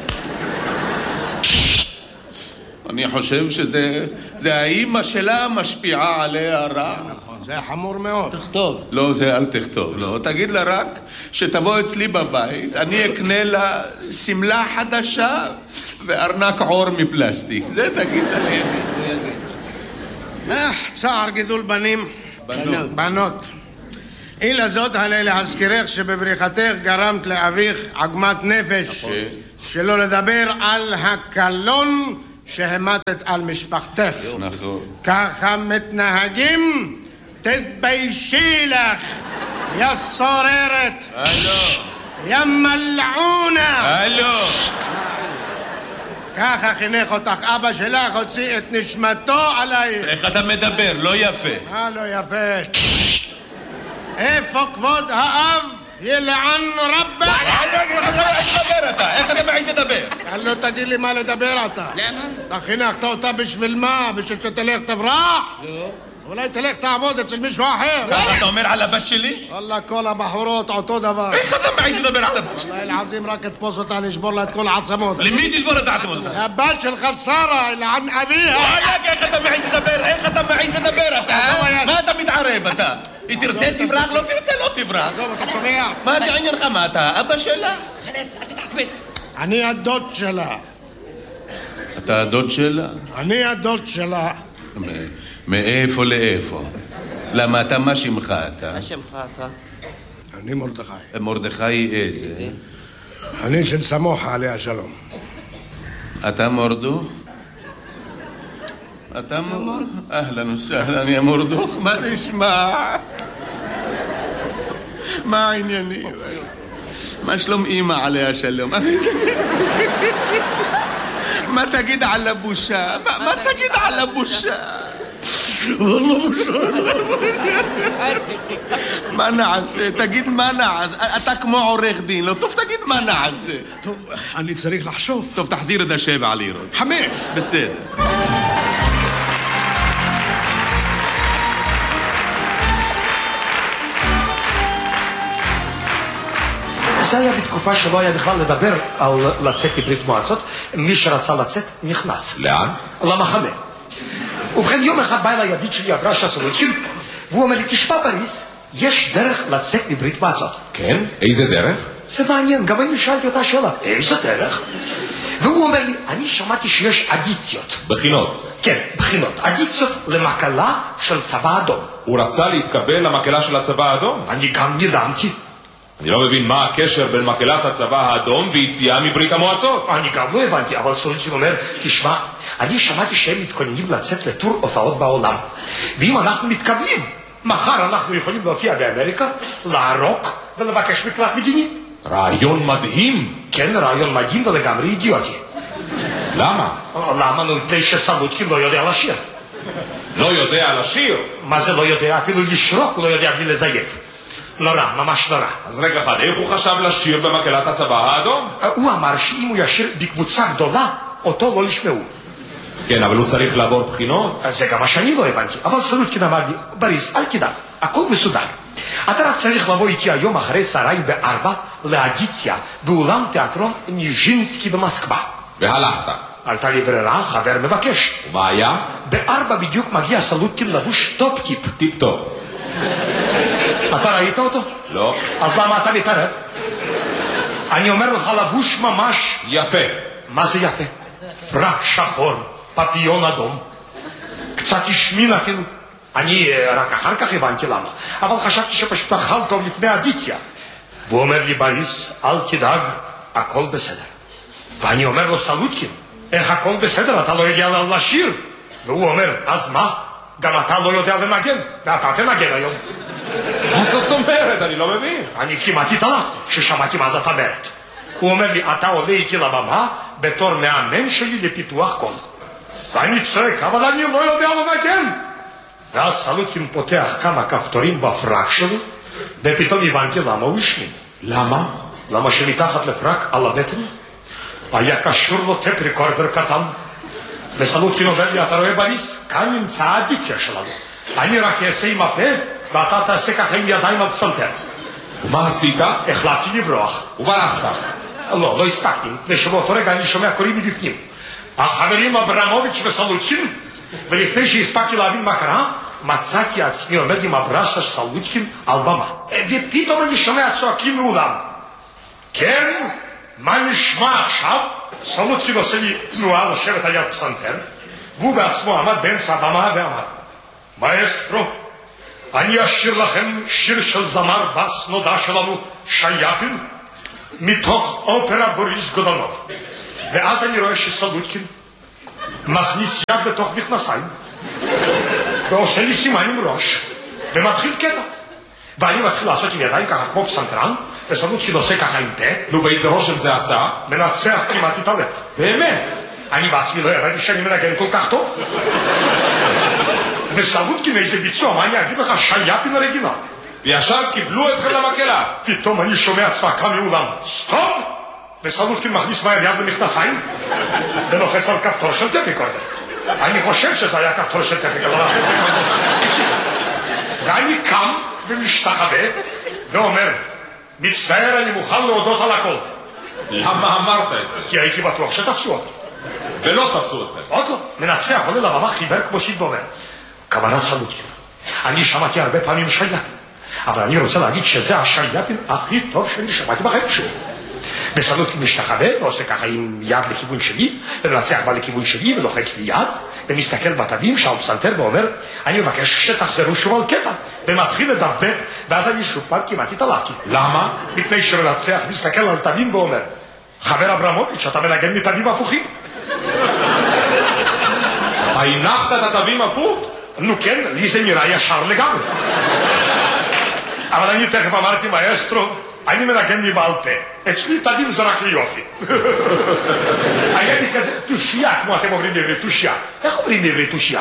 Speaker 5: אני חושב שזה זה האימא שלה משפיעה עליה רע.
Speaker 3: נכון, זה חמור מאוד.
Speaker 4: תכתוב.
Speaker 5: לא, זה אל תכתוב, לא. תגיד לה רק שתבוא אצלי בבית, אני אקנה לה סמלה חדשה וארנק עור מפלסטיק. זה תגיד לה.
Speaker 3: אה, צער גידול בנים.
Speaker 5: בנות.
Speaker 3: בנות. אילה זאת עלי להזכירך שבבריחתך גרמת לאביך עגמת נפש. שלא לדבר על הקלון שהמתת על משפחתך.
Speaker 5: נכון.
Speaker 3: ככה מתנהגים? תתביישי לך, יא סוררת.
Speaker 5: הלו.
Speaker 3: יא מלעונה.
Speaker 5: הלו.
Speaker 3: ככה חינך אותך אבא שלך, הוציא את נשמתו עלייך.
Speaker 5: איך אתה מדבר? לא יפה.
Speaker 3: מה לא יפה? איפה כבוד האב? ילען רבה.
Speaker 5: איך לדבר אתה? איך אתה מעיז לדבר?
Speaker 3: לא תגיד לי מה לדבר אתה.
Speaker 4: למה?
Speaker 3: אתה חינכת אותה בשביל מה? בשביל שתלך תברח?
Speaker 4: לא.
Speaker 3: אולי תלך תעבוד אצל מישהו אחר.
Speaker 5: ככה אתה אומר על הבת שלי?
Speaker 3: וואלה, כל הבחורות אותו דבר.
Speaker 5: איך אתה מעיז לדבר על הבת שלי?
Speaker 3: וואלה, אלעזים, רק תתפוס אותה, נשבור לה את כל העצמות.
Speaker 5: למי תשבור את העצמות?
Speaker 3: הבת שלך שרה, אלען אביה.
Speaker 5: וואלה, איך אתה מעיז לדבר? איך אתה מעיז לדבר אתה? מה אתה מתערב אתה? היא תרצה תברח, לא תרצה לא תברח.
Speaker 3: עזוב, אתה שומע?
Speaker 5: מה זה עניינך? מה אתה? אבא שלה?
Speaker 4: חלס, אל תתעצבן.
Speaker 3: אני הדוד שלה.
Speaker 5: אתה הדוד שלה?
Speaker 3: אני הדוד שלה.
Speaker 5: מאיפה לאיפה? למה אתה, מה שמך אתה?
Speaker 4: מה שמך אתה?
Speaker 3: אני מרדכי.
Speaker 5: מרדכי איזה?
Speaker 3: אני של סמוחה עליה שלום.
Speaker 5: אתה מורדוך? אתה מורדוך? אהלן וסהלן יא מורדוך, מה נשמע? מה העניינים? מה שלום אמא עליה שלום? מה תגיד על הבושה? מה תגיד על הבושה? والله בושה. מה נעשה? תגיד מה נעשה. אתה כמו עורך דין, לא טוב תגיד מה נעשה.
Speaker 3: טוב, אני צריך לחשוב.
Speaker 5: טוב, תחזיר את השבע לירות.
Speaker 3: חמש.
Speaker 5: בסדר.
Speaker 7: זה היה בתקופה שלא היה בכלל לדבר על לצאת מברית מועצות. מי שרצה לצאת נכנס.
Speaker 13: לאן?
Speaker 7: למחנה. ובכן, יום אחד בא אליי ידיד שלי, אברשה סולודקין, והוא אומר לי, תשמע פריס, יש דרך לצאת מברית מועצות.
Speaker 13: כן? איזה דרך?
Speaker 7: זה מעניין, גם אני שאלתי אותה שאלה, איזה דרך? והוא אומר לי, אני שמעתי שיש אדיציות.
Speaker 13: בחינות?
Speaker 7: כן, בחינות. אדיציות למקלה של צבא אדום.
Speaker 13: הוא רצה להתקבל למקלה של הצבא האדום?
Speaker 7: אני גם נדהמתי.
Speaker 13: אני לא מבין מה הקשר בין מקהלת הצבא האדום ויציאה מברית המועצות.
Speaker 7: אני גם לא הבנתי, אבל סולודקין אומר, תשמע, אני שמעתי שהם מתכוננים לצאת לטור הופעות בעולם. ואם אנחנו מתקבלים, מחר אנחנו יכולים להופיע באמריקה, לערוק ולבקש מקלט מדיני.
Speaker 13: רעיון מדהים.
Speaker 7: כן, רעיון מדהים ולגמרי אידיוטי.
Speaker 13: למה?
Speaker 7: למה? נו, מפני שסולודקין לא יודע לשיר.
Speaker 13: לא יודע לשיר?
Speaker 7: מה זה לא יודע? אפילו לשרוק לא יודע בלי לזייף. נורא, ממש נורא.
Speaker 13: אז רגע אחד, איך הוא חשב לשיר במקהלת הצבא האדום?
Speaker 7: הוא אמר שאם הוא ישיר בקבוצה גדולה, אותו לא ישמעו.
Speaker 13: כן, אבל הוא צריך לעבור בחינות.
Speaker 7: זה גם מה שאני לא הבנתי. אבל סולודקין אמר לי, בריס, אל תדאג, הכל מסודר. אתה רק צריך לבוא איתי היום אחרי צהריים בארבע לאדיציה באולם תיאטרון ניז'ינסקי במוסקבה.
Speaker 13: והלכת.
Speaker 7: הייתה לי ברירה, חבר מבקש.
Speaker 13: ומה היה?
Speaker 7: בארבע בדיוק מגיע סולודקין לבוש טופ-טיפ.
Speaker 13: טיפ-טופ.
Speaker 7: אתה ראית אותו?
Speaker 13: לא.
Speaker 7: אז למה אתה מתערב? אני אומר לך לבוש ממש
Speaker 13: יפה.
Speaker 7: מה זה יפה? פרק שחור, פפיון אדום, קצת השמין אפילו. אני רק אחר כך הבנתי למה, אבל חשבתי שפשוט אכל טוב לפני אדיציה. והוא אומר לי, בריס, אל תדאג, הכל בסדר. ואני אומר לו, סולודקין, איך הכל בסדר? אתה לא יודע לשיר. והוא אומר, אז מה? גם אתה לא יודע לנגן, ואתה תנגן היום.
Speaker 13: מה זאת אומרת? אני לא מבין.
Speaker 7: אני כמעט התעלפתי כששמעתי מה זאת אומרת. הוא אומר לי, אתה עולה איתי לבמה בתור מאמן שלי לפיתוח קול. ואני צועק, אבל אני לא יודע לנגן. ואז סלוטקין פותח כמה כפתורים בפרק שלו, ופתאום הבנתי למה הוא השמין.
Speaker 13: למה?
Speaker 7: למה שמתחת לפרק על הבטן היה קשור לו טפ ריקורדר קטן. וסלוטקין אומר לי, אתה רואה בריס? כאן נמצא האדיציה שלנו. אני רק אעשה עם הפה, ואתה תעשה ככה עם ידיים על פסנתר.
Speaker 13: ומה עשית?
Speaker 7: החלטתי לברוח.
Speaker 13: וברחת?
Speaker 7: לא, לא הספקתי. ושבאותו רגע אני שומע קוראים מבפנים. החברים אברמוביץ' וסלוטקין, ולפני שהספקתי להבין מה קרה, מצאתי עצמי עומד עם הברשה של סלוטקין על במה. ופתאום אני שומע צועקים מעולם. כן, מה נשמע עכשיו? סלוטקין עושה לי תנועה לשבת על יד פסנתר, והוא בעצמו עמד באמצע הבמה ואמר, מאסטרו, אני אשיר לכם שיר של זמר בס נודע שלנו, שייפין, מתוך אופרה בוריס גודונוב. ואז אני רואה שסלוטקין מכניס יד לתוך מכנסיים ועושה לי סימן עם ראש ומתחיל קטע, ואני מתחיל לעשות עם ידיים ככה כמו פסנתרן, וסלוטקין עושה ככה עם פה.
Speaker 13: נו, באיזה רושם זה עשה?
Speaker 7: מנצח כמעט את הלב.
Speaker 13: באמת?
Speaker 7: אני בעצמי לא ידעתי שאני מנגן כל כך טוב. וסלוטקין איזה ביצוע, מה אני אגיד לך, שייפין הרגינה.
Speaker 13: וישר קיבלו אתכם למקהלה.
Speaker 7: פתאום אני שומע צעקה מעולם, סטופ! וסלוטקין מכניס מהר יד למכנסיים ולוחץ על כפתור של טפ ריקורדר. אני חושב שזה היה כפתור של טפ ריקורדר. ואני קם ומשתחווה ואומר, מצטער, אני מוכן להודות על הכל.
Speaker 13: למה אמרת את זה?
Speaker 7: כי הייתי בטוח שתפסו אותי.
Speaker 13: ולא תפסו אתכם.
Speaker 7: עוד לא. מנצח עולה לבמה חיוור כמו שיד ואומר, כוונת סלוטקין, אני שמעתי הרבה פעמים שייפין, אבל אני רוצה להגיד שזה השייפין הכי טוב שאני שמעתי בחיים שלי. וסלוטקין משתחווה ועושה ככה עם יד לכיוון שלי, ומנצח בה לכיוון שלי ולוחץ לי יד, ומסתכל בתווים שעל פסנתר ואומר, אני מבקש שתחזרו שוב על קטע, ומתחיל לדפדף, ואז אני שוב פעם כמעט התעלפתי.
Speaker 13: למה?
Speaker 7: מפני שמנצח מסתכל על תווים ואומר, חבר אברמוביץ', אתה מנגן מתווים הפוכים.
Speaker 13: הנחת את התווים הפוך?
Speaker 7: נו כן, לי זה נראה ישר לגמרי. אבל אני תכף אמרתי, מאסטרו, אני מנגן לי בעל פה. אצלי תווים זה רק ליופי. היה לי כזה תושייה, כמו אתם אומרים בעברית, תושייה. איך אומרים בעברית תושייה?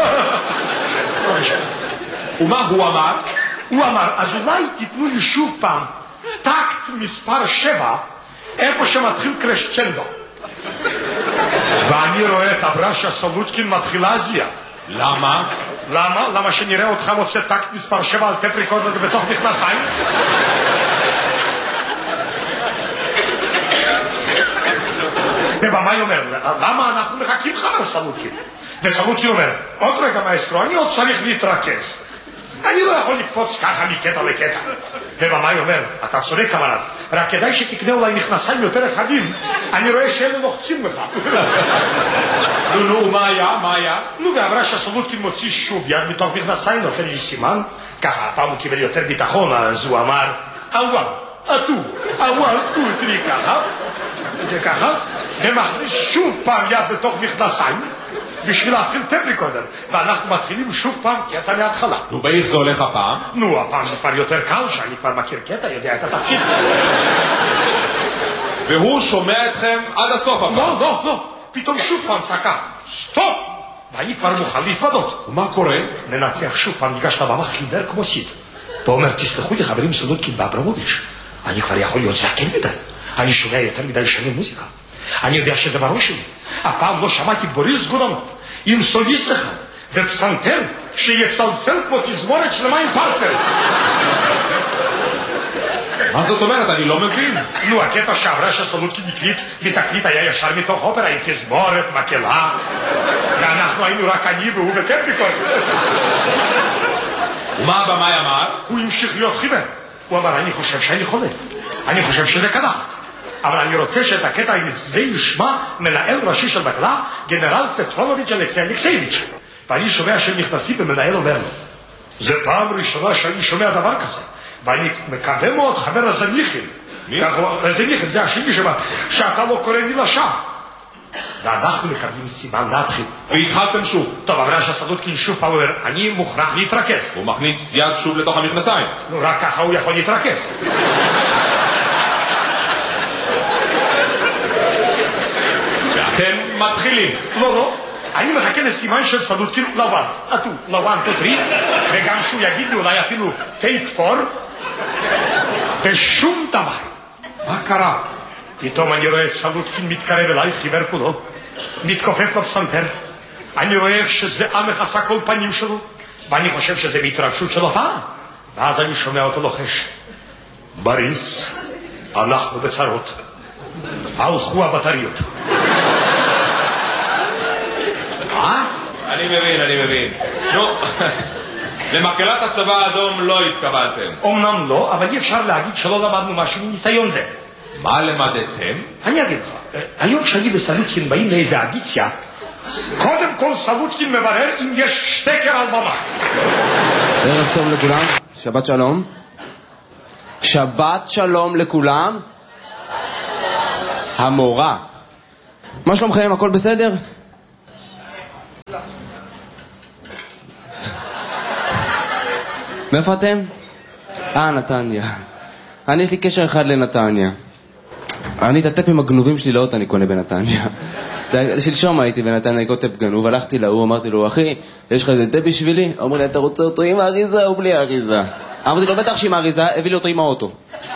Speaker 13: ומה הוא אמר?
Speaker 7: הוא אמר, אז אולי תיתנו לי שוב פעם טקט מספר שבע, איפה שמתחיל קרשצ'נדו. ואני רואה את הברשה סלוטקין מתחילה זיה.
Speaker 13: למה?
Speaker 7: למה? למה שנראה אותך מוצא טקט מספר שבע על טפ ריקורדר בתוך מכנסיים? ובמה היא אומר, למה אנחנו מחכים חבר סלוטקין? וסלוטקין אומר, עוד רגע מאסטרו, אני עוד צריך להתרכז. אני לא יכול לקפוץ ככה מקטע לקטע. ובמה היא אומר, אתה צודק כמרד, רק כדאי שתקנה אולי מכנסיים יותר רחבים, אני רואה שאלה לוחצים לך.
Speaker 13: נו, נו, מה היה? מה היה?
Speaker 7: נו, ואמרה שסלוטקין מוציא שוב יד מתוך מכנסיים, נותן לי סימן, ככה הפעם הוא קיבל יותר ביטחון, אז הוא אמר, אוואל, אטו, אוואל, אוטרי ככה, זה ככה, ומכניס שוב פעם יד לתוך מכנסיים, בשביל להפעיל טפ ריקורדר, ואנחנו מתחילים שוב פעם קטע מההתחלה.
Speaker 13: נו, באיך זה הולך הפעם?
Speaker 7: נו, הפעם זה כבר יותר קל, שאני כבר מכיר קטע, יודע את התפקיד.
Speaker 13: והוא שומע אתכם עד הסוף הפעם?
Speaker 7: לא, לא, לא, פתאום שוב פעם צעקה, סטופ! ואני כבר מוכן להתוודות.
Speaker 13: ומה קורה?
Speaker 7: מנצח שוב פעם, ניגש לבמה חיוור כמו סיד. ואומר, תסלחו לי חברים סלוטקין ואברמוביץ', אני כבר יכול להיות זקן מדי. אני שומע יותר מדי שנים מוזיקה. אני יודע שזה בראש שלי. הפעם לא שמעתי בוריס גודונוב עם סוליסט אחד ופסנתר שיצלצל כמו תזמורת שלמה עם פרפר.
Speaker 13: מה זאת אומרת? אני לא מבין.
Speaker 7: נו, הקטע שעברה שסלוטקין הקליט, בתקליט היה ישר מתוך אופרה עם תזמורת, מקהלה, ואנחנו היינו רק אני והוא וטפ ריקורדר.
Speaker 13: ומה הבמאי אמר?
Speaker 7: הוא המשיך להיות חיוור. הוא אמר, אני חושב שאני חולה, אני חושב שזה קדחת, אבל אני רוצה שאת הקטע הזה ישמע מנהל ראשי של מקהלה, גנרל פטרונוביץ' אלכסי אלכסייביץ'. ואני שומע שהם נכנסים ומנהל אומר לו, זה פעם ראשונה שאני שומע דבר כזה, ואני מקווה מאוד חבר רזניחין.
Speaker 13: מי?
Speaker 7: רזניחין זה השני שמה, שאתה לא קורא לי לשם. ואנחנו מקבלים סימן להתחיל.
Speaker 13: והתחלתם שוב.
Speaker 7: טוב, אבל שסלוטקין שוב פעם אומר, אני מוכרח להתרכז.
Speaker 13: הוא מכניס יד שוב לתוך המכנסיים.
Speaker 7: נו, רק ככה הוא יכול להתרכז. מתחילים. לא, לא. אני מחכה לסימן של סלוטקין לבן. אתו, לבן, תותרי, וגם שהוא יגיד לי אולי אפילו טייק פור, ושום דבר. מה קרה? פתאום אני רואה סלוטקין מתקרב אליי, חיוור כולו, מתכופף לפסנתר. אני רואה איך שזה מכסה כל פנים שלו, ואני חושב שזה בהתרגשות של הופעה. ואז אני שומע אותו לוחש. בריס, אנחנו בצרות. הלכו הבטריות.
Speaker 13: מה? אני מבין, אני מבין. נו, למקהלת הצבא האדום לא התקבלתם.
Speaker 7: אומנם לא, אבל אי אפשר להגיד שלא למדנו משהו מניסיון זה.
Speaker 13: מה למדתם?
Speaker 7: אני אגיד לך, היום שאני וסלוטקין באים לאיזה אדיציה, קודם כל סלוטקין מברר אם יש שטקר על במה.
Speaker 4: ערב טוב לכולם, שבת שלום. שבת שלום לכולם. המורה. מה שלומכם? הכל בסדר? מאיפה אתם? אה, נתניה. אני יש לי קשר אחד לנתניה. אני את הטפים הגנובים שלי לאוטו אני קונה בנתניה. שלשום הייתי בנתניה, אני כותב גנוב, הלכתי להוא, אמרתי לו, אחי, יש לך איזה טפ בשבילי? אמרו לי, אתה רוצה אותו עם האריזה או בלי האריזה? אמרתי לו, בטח שעם האריזה, הביא לי אותו עם האוטו.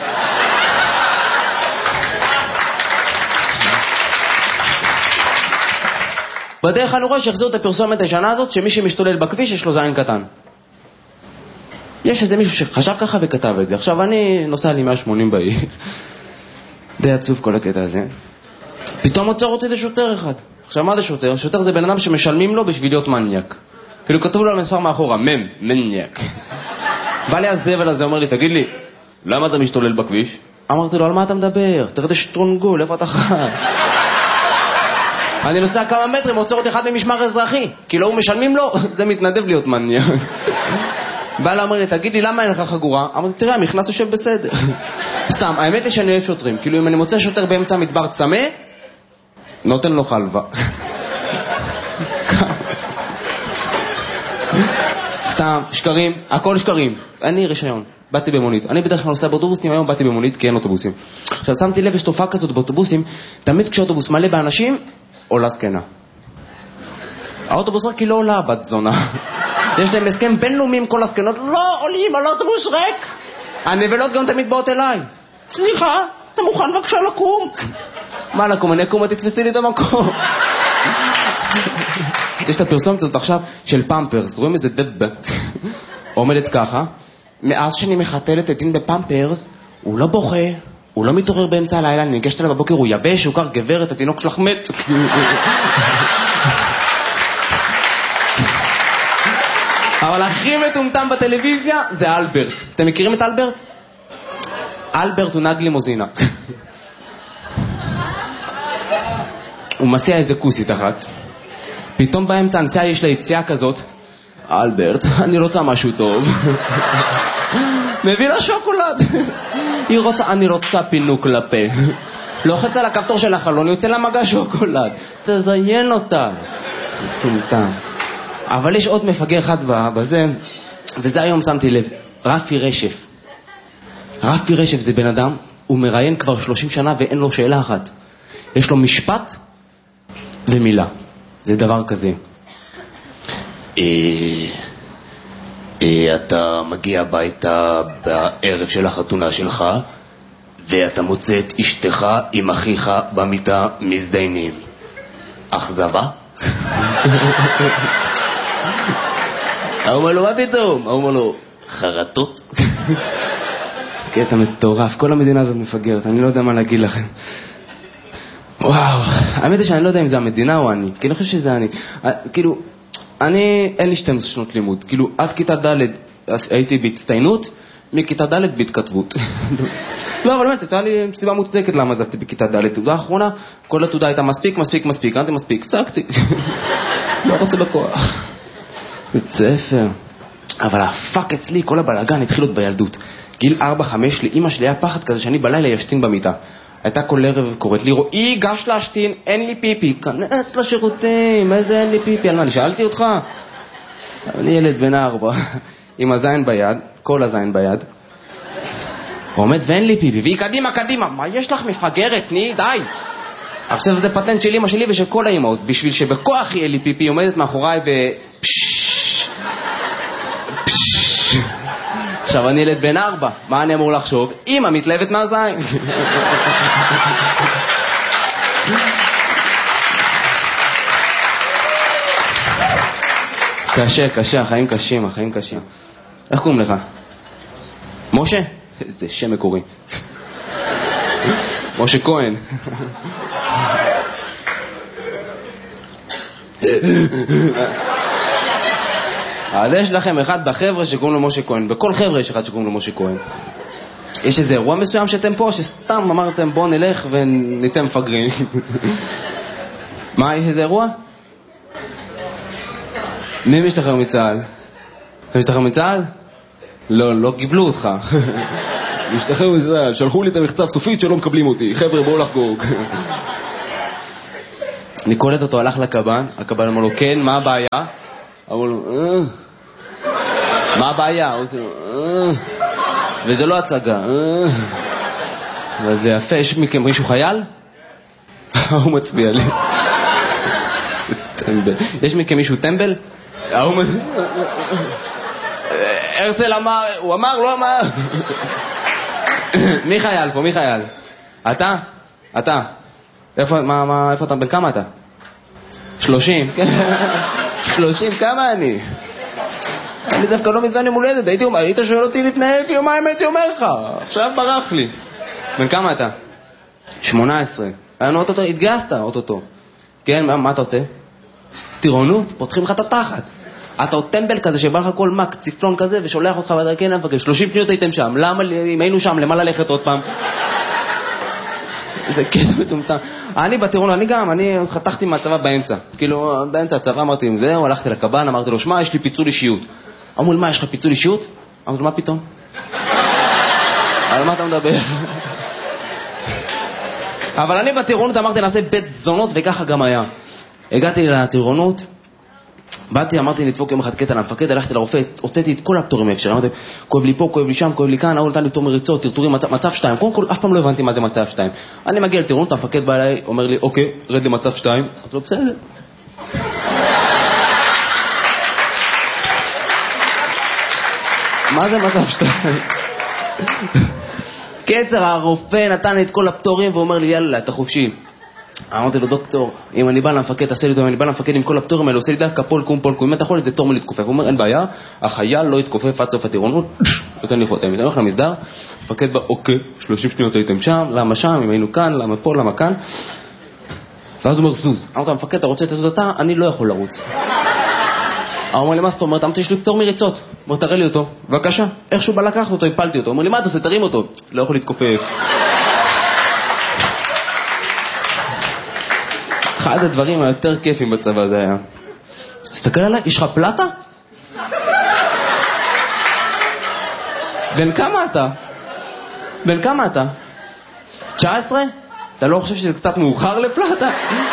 Speaker 4: בדרך אני רואה שהחזירו את הפרסומת הישנה הזאת, שמי שמשתולל בכביש יש לו זין קטן. יש איזה מישהו שחשב ככה וכתב את זה. עכשיו אני נוסע לי מאה ושמונים בעיר. די עצוב כל הקטע הזה. פתאום עוצר אותי זה שוטר אחד. עכשיו מה זה שוטר? שוטר זה בן אדם שמשלמים לו בשביל להיות מניאק. כאילו כתוב לו על מספר מאחורה, מם, מניאק. בא לי הזבל הזה, אומר לי, תגיד לי, למה אתה משתולל בכביש? אמרתי לו, על מה אתה מדבר? תראה שטרונגול, איפה אתה חי? אני נוסע כמה מטרים, עוצר אותי אחד ממשמר אזרחי. כי לא הוא משלמים לו, זה מתנדב להיות מניאק. בא לה, אמר לי, תגיד לי, למה אין לך חגורה? אמרתי, תראה, המכנס יושב בסדר. סתם, האמת היא שאני אוהב שוטרים. כאילו, אם אני מוצא שוטר באמצע המדבר צמא, נותן לו חלבה. סתם, שקרים, הכל שקרים. אני רישיון, באתי במונית. אני בדרך כלל נוסע באוטובוסים, היום באתי במונית כי אין אוטובוסים. עכשיו, שמתי לב, יש תופעה כזאת באוטובוסים, תמיד כשאוטובוס מלא באנשים, עולה זקנה. האוטובוס רק כי לא עולה בת זונה. יש להם הסכם בינלאומי עם כל הסקנות, לא עולים על אוטובוס ריק. הנבלות גם תמיד באות אליי. סליחה, אתה מוכן בבקשה לקום? מה לקום? אני אקום, תתפסי לי את המקום. יש את הפרסומת הזאת עכשיו של פמפרס, רואים איזה דבא עומדת ככה, מאז שאני מחתלת את דין בפמפרס, הוא לא בוכה, הוא לא מתעורר באמצע הלילה, אני ניגשת אליו בבוקר, הוא יבש, הוא קר גברת, התינוק שלך מת. אבל הכי מטומטם בטלוויזיה זה אלברט. אתם מכירים את אלברט? אלברט הוא נהג לימוזינה. הוא מסיע איזה כוסית אחת. פתאום באמצע הנסיעה יש לה יציאה כזאת. אלברט, אני רוצה משהו טוב. מביא לה שוקולד. היא רוצה, אני רוצה פינוק לפה. לוחץ על הכפתור של החלון, יוצא לה מגע שוקולד. תזיין אותה. מטומטם. אבל יש עוד מפגר אחד בזה, וזה היום שמתי לב, רפי רשף. רפי רשף זה בן אדם, הוא מראיין כבר שלושים שנה ואין לו שאלה אחת. יש לו משפט ומילה. זה דבר כזה. אה, אה, אתה מגיע הביתה בערב של החתונה שלך, ואתה מוצא את אשתך עם אחיך במיטה מזדיינים. אכזבה? אומר לו, מה פתאום? אומר לו, חרטות? קטע מטורף, כל המדינה הזאת מפגרת, אני לא יודע מה להגיד לכם. וואו, האמת היא שאני לא יודע אם זה המדינה או אני, כי אני חושב שזה אני. כאילו, אני, אין לי שתים עשרה שנות לימוד, כאילו, עד כיתה ד' הייתי בהצטיינות, מכיתה ד' בהתכתבות. לא, אבל באמת, הייתה לי סיבה מוצדקת למה עזבתי בכיתה ד'. תעודה האחרונה, כל התעודה הייתה מספיק, מספיק, מספיק, אנתי מספיק, צעקתי. לא רוצה בכוח. בית ספר. אבל הפאק אצלי, כל הבלגן התחיל עוד בילדות. גיל ארבע חמש, לאמא שלי היה פחד כזה שאני בלילה ישתין במיטה. הייתה כל ערב קוראת לי, רואי, גש להשתין, אין לי פיפי. כנס לשירותים, איזה אין לי פיפי? על מה, אני שאלתי אותך? אני ילד בן ארבע, עם הזין ביד, כל הזין ביד. הוא עומד ואין לי פיפי, והיא קדימה, קדימה. מה יש לך מפגרת? ני, די. עכשיו זה פטנט של אמא שלי ושל כל האמאות, בשביל שבכוח יהיה לי פיפי, עומדת מאחוריי ו... עכשיו אני ילד בן ארבע, מה אני אמור לחשוב? אמא מתלהבת מהזין. קשה, קשה, החיים קשים, החיים קשים. איך קוראים לך? משה? איזה שם מקורי. משה כהן. אז יש לכם אחד בחבר'ה שקוראים לו משה כהן. בכל חבר'ה יש אחד שקוראים לו משה כהן. יש איזה אירוע מסוים שאתם פה, שסתם אמרתם בוא נלך ונצא מפגרים. מה, יש איזה אירוע? מי משתחרר מצה"ל? משתחרר מצה"ל? לא, לא קיבלו אותך. משתחרר מצה"ל, שלחו לי את המכתב סופית שלא מקבלים אותי. חבר'ה, בואו לחגוג. אני קולט אותו, הלך לקב"ן, הקב"ן אמר לו, כן, מה הבעיה? אמר לו, אה... מה הבעיה? וזה לא הצגה. אה... אבל זה יפה, יש מכם מישהו חייל? הוא מצביע לי. זה טמבל. יש מכם מישהו טמבל? הרצל אמר, הוא אמר, לא אמר. מי חייל פה? מי חייל? אתה? אתה? איפה, מה, מה, איפה אתה? בן כמה אתה? שלושים? שלושים, כמה אני? אני דווקא לא מזמן עם הולדת, הייתי אומר, היית שואל אותי לפני יומיים, הייתי אומר לך, עכשיו ברח לי. בן כמה אתה? שמונה עשרה. היינו אוטוטו, התגייסת אוטוטו. כן, מה, מה אתה עושה? טירונות, פותחים לך את התחת. אתה עוד טמבל כזה שבא לך כל מק, ציפלון כזה, ושולח אותך בדרכי נפגש. שלושים שניות הייתם שם, למה, אם היינו שם, למה ללכת עוד פעם? זה קטע מטומטם. אני בטירונות, אני גם, אני חתכתי מהצבא באמצע. כאילו, באמצע הצבא אמרתי, זהו, הלכתי לקב"ן, אמרתי לו, שמה, יש לי פיצול אישיות. אמרו לי, מה, יש לך פיצול אישיות? אמרתי לו, מה פתאום? על מה אתה מדבר? אבל אני בטירונות אמרתי, נעשה בית זונות, וככה גם היה. הגעתי לטירונות, באתי, אמרתי, נדפוק יום אחד קטע למפקד, הלכתי לרופא, הוצאתי את כל הפטורים האפשר, אמרתי, כואב לי פה, כואב לי שם, כואב לי כאן, הוא נתן לי פטור מריצות, טרטורים, מצב, מצב שתיים, קודם כל, אף פעם לא הבנתי מה זה מצב שתיים. אני מגיע לטירונות, המפקד בא אליי, אומר לי, אוקיי, רד למצב שתיים, אמרתי לו, בסדר. מה זה מצב שתיים? קצר, הרופא נתן לי את כל הפטורים, ואומר לי, יאללה, אתה חופשי. אמרתי לו, דוקטור, אם אני בא למפקד, תעשה לי אותו, אם אני בא למפקד עם כל הפטורים האלה, עושה לי דקה פול קום פול קום, אם אתה יכול, זה תור מלהתכופף. הוא אומר, אין בעיה, החייל לא יתכופף עד סוף הטירונות, נותן לי חותם. אני הולך למסדר, מפקד בא, אוקיי, שלושים שניות הייתם שם, למה שם, אם היינו כאן, למה פה, למה כאן. ואז הוא אומר, זוז. אמרתי, המפקד, אתה רוצה לצאת אותה? אני לא יכול לרוץ. הוא אומר לי, מה זאת אומרת? אמרתי, יש לי פטור מריצות. הוא אומר, תראה לי אותו. בבקשה. איכשהו בא לקחת אותו, הפלתי אותו. הוא אומר לי, מה אתה עושה? תרים אותו. לא יכול להתכופף. אחד הדברים היותר כיפים בצבא זה היה. תסתכל עליי, יש לך פלטה? בן כמה אתה? בן כמה אתה? תשע עשרה? אתה לא חושב שזה קצת מאוחר לפלטה?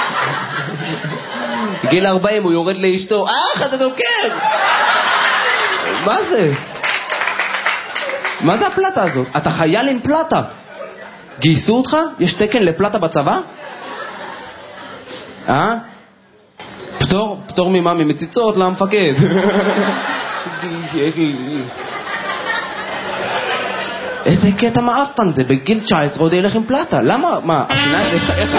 Speaker 4: גיל ארבעים הוא יורד לאשתו, אה, אתה דוקר! מה זה? מה זה הפלטה הזאת? אתה חייל עם פלטה. גייסו אותך? יש תקן לפלטה בצבא? אה? פטור? פטור ממה? ממציצות למפקד. איזה קטע מאפן זה, בגיל תשע עשרה עוד ילך עם פלטה. למה? מה? השיניים זה...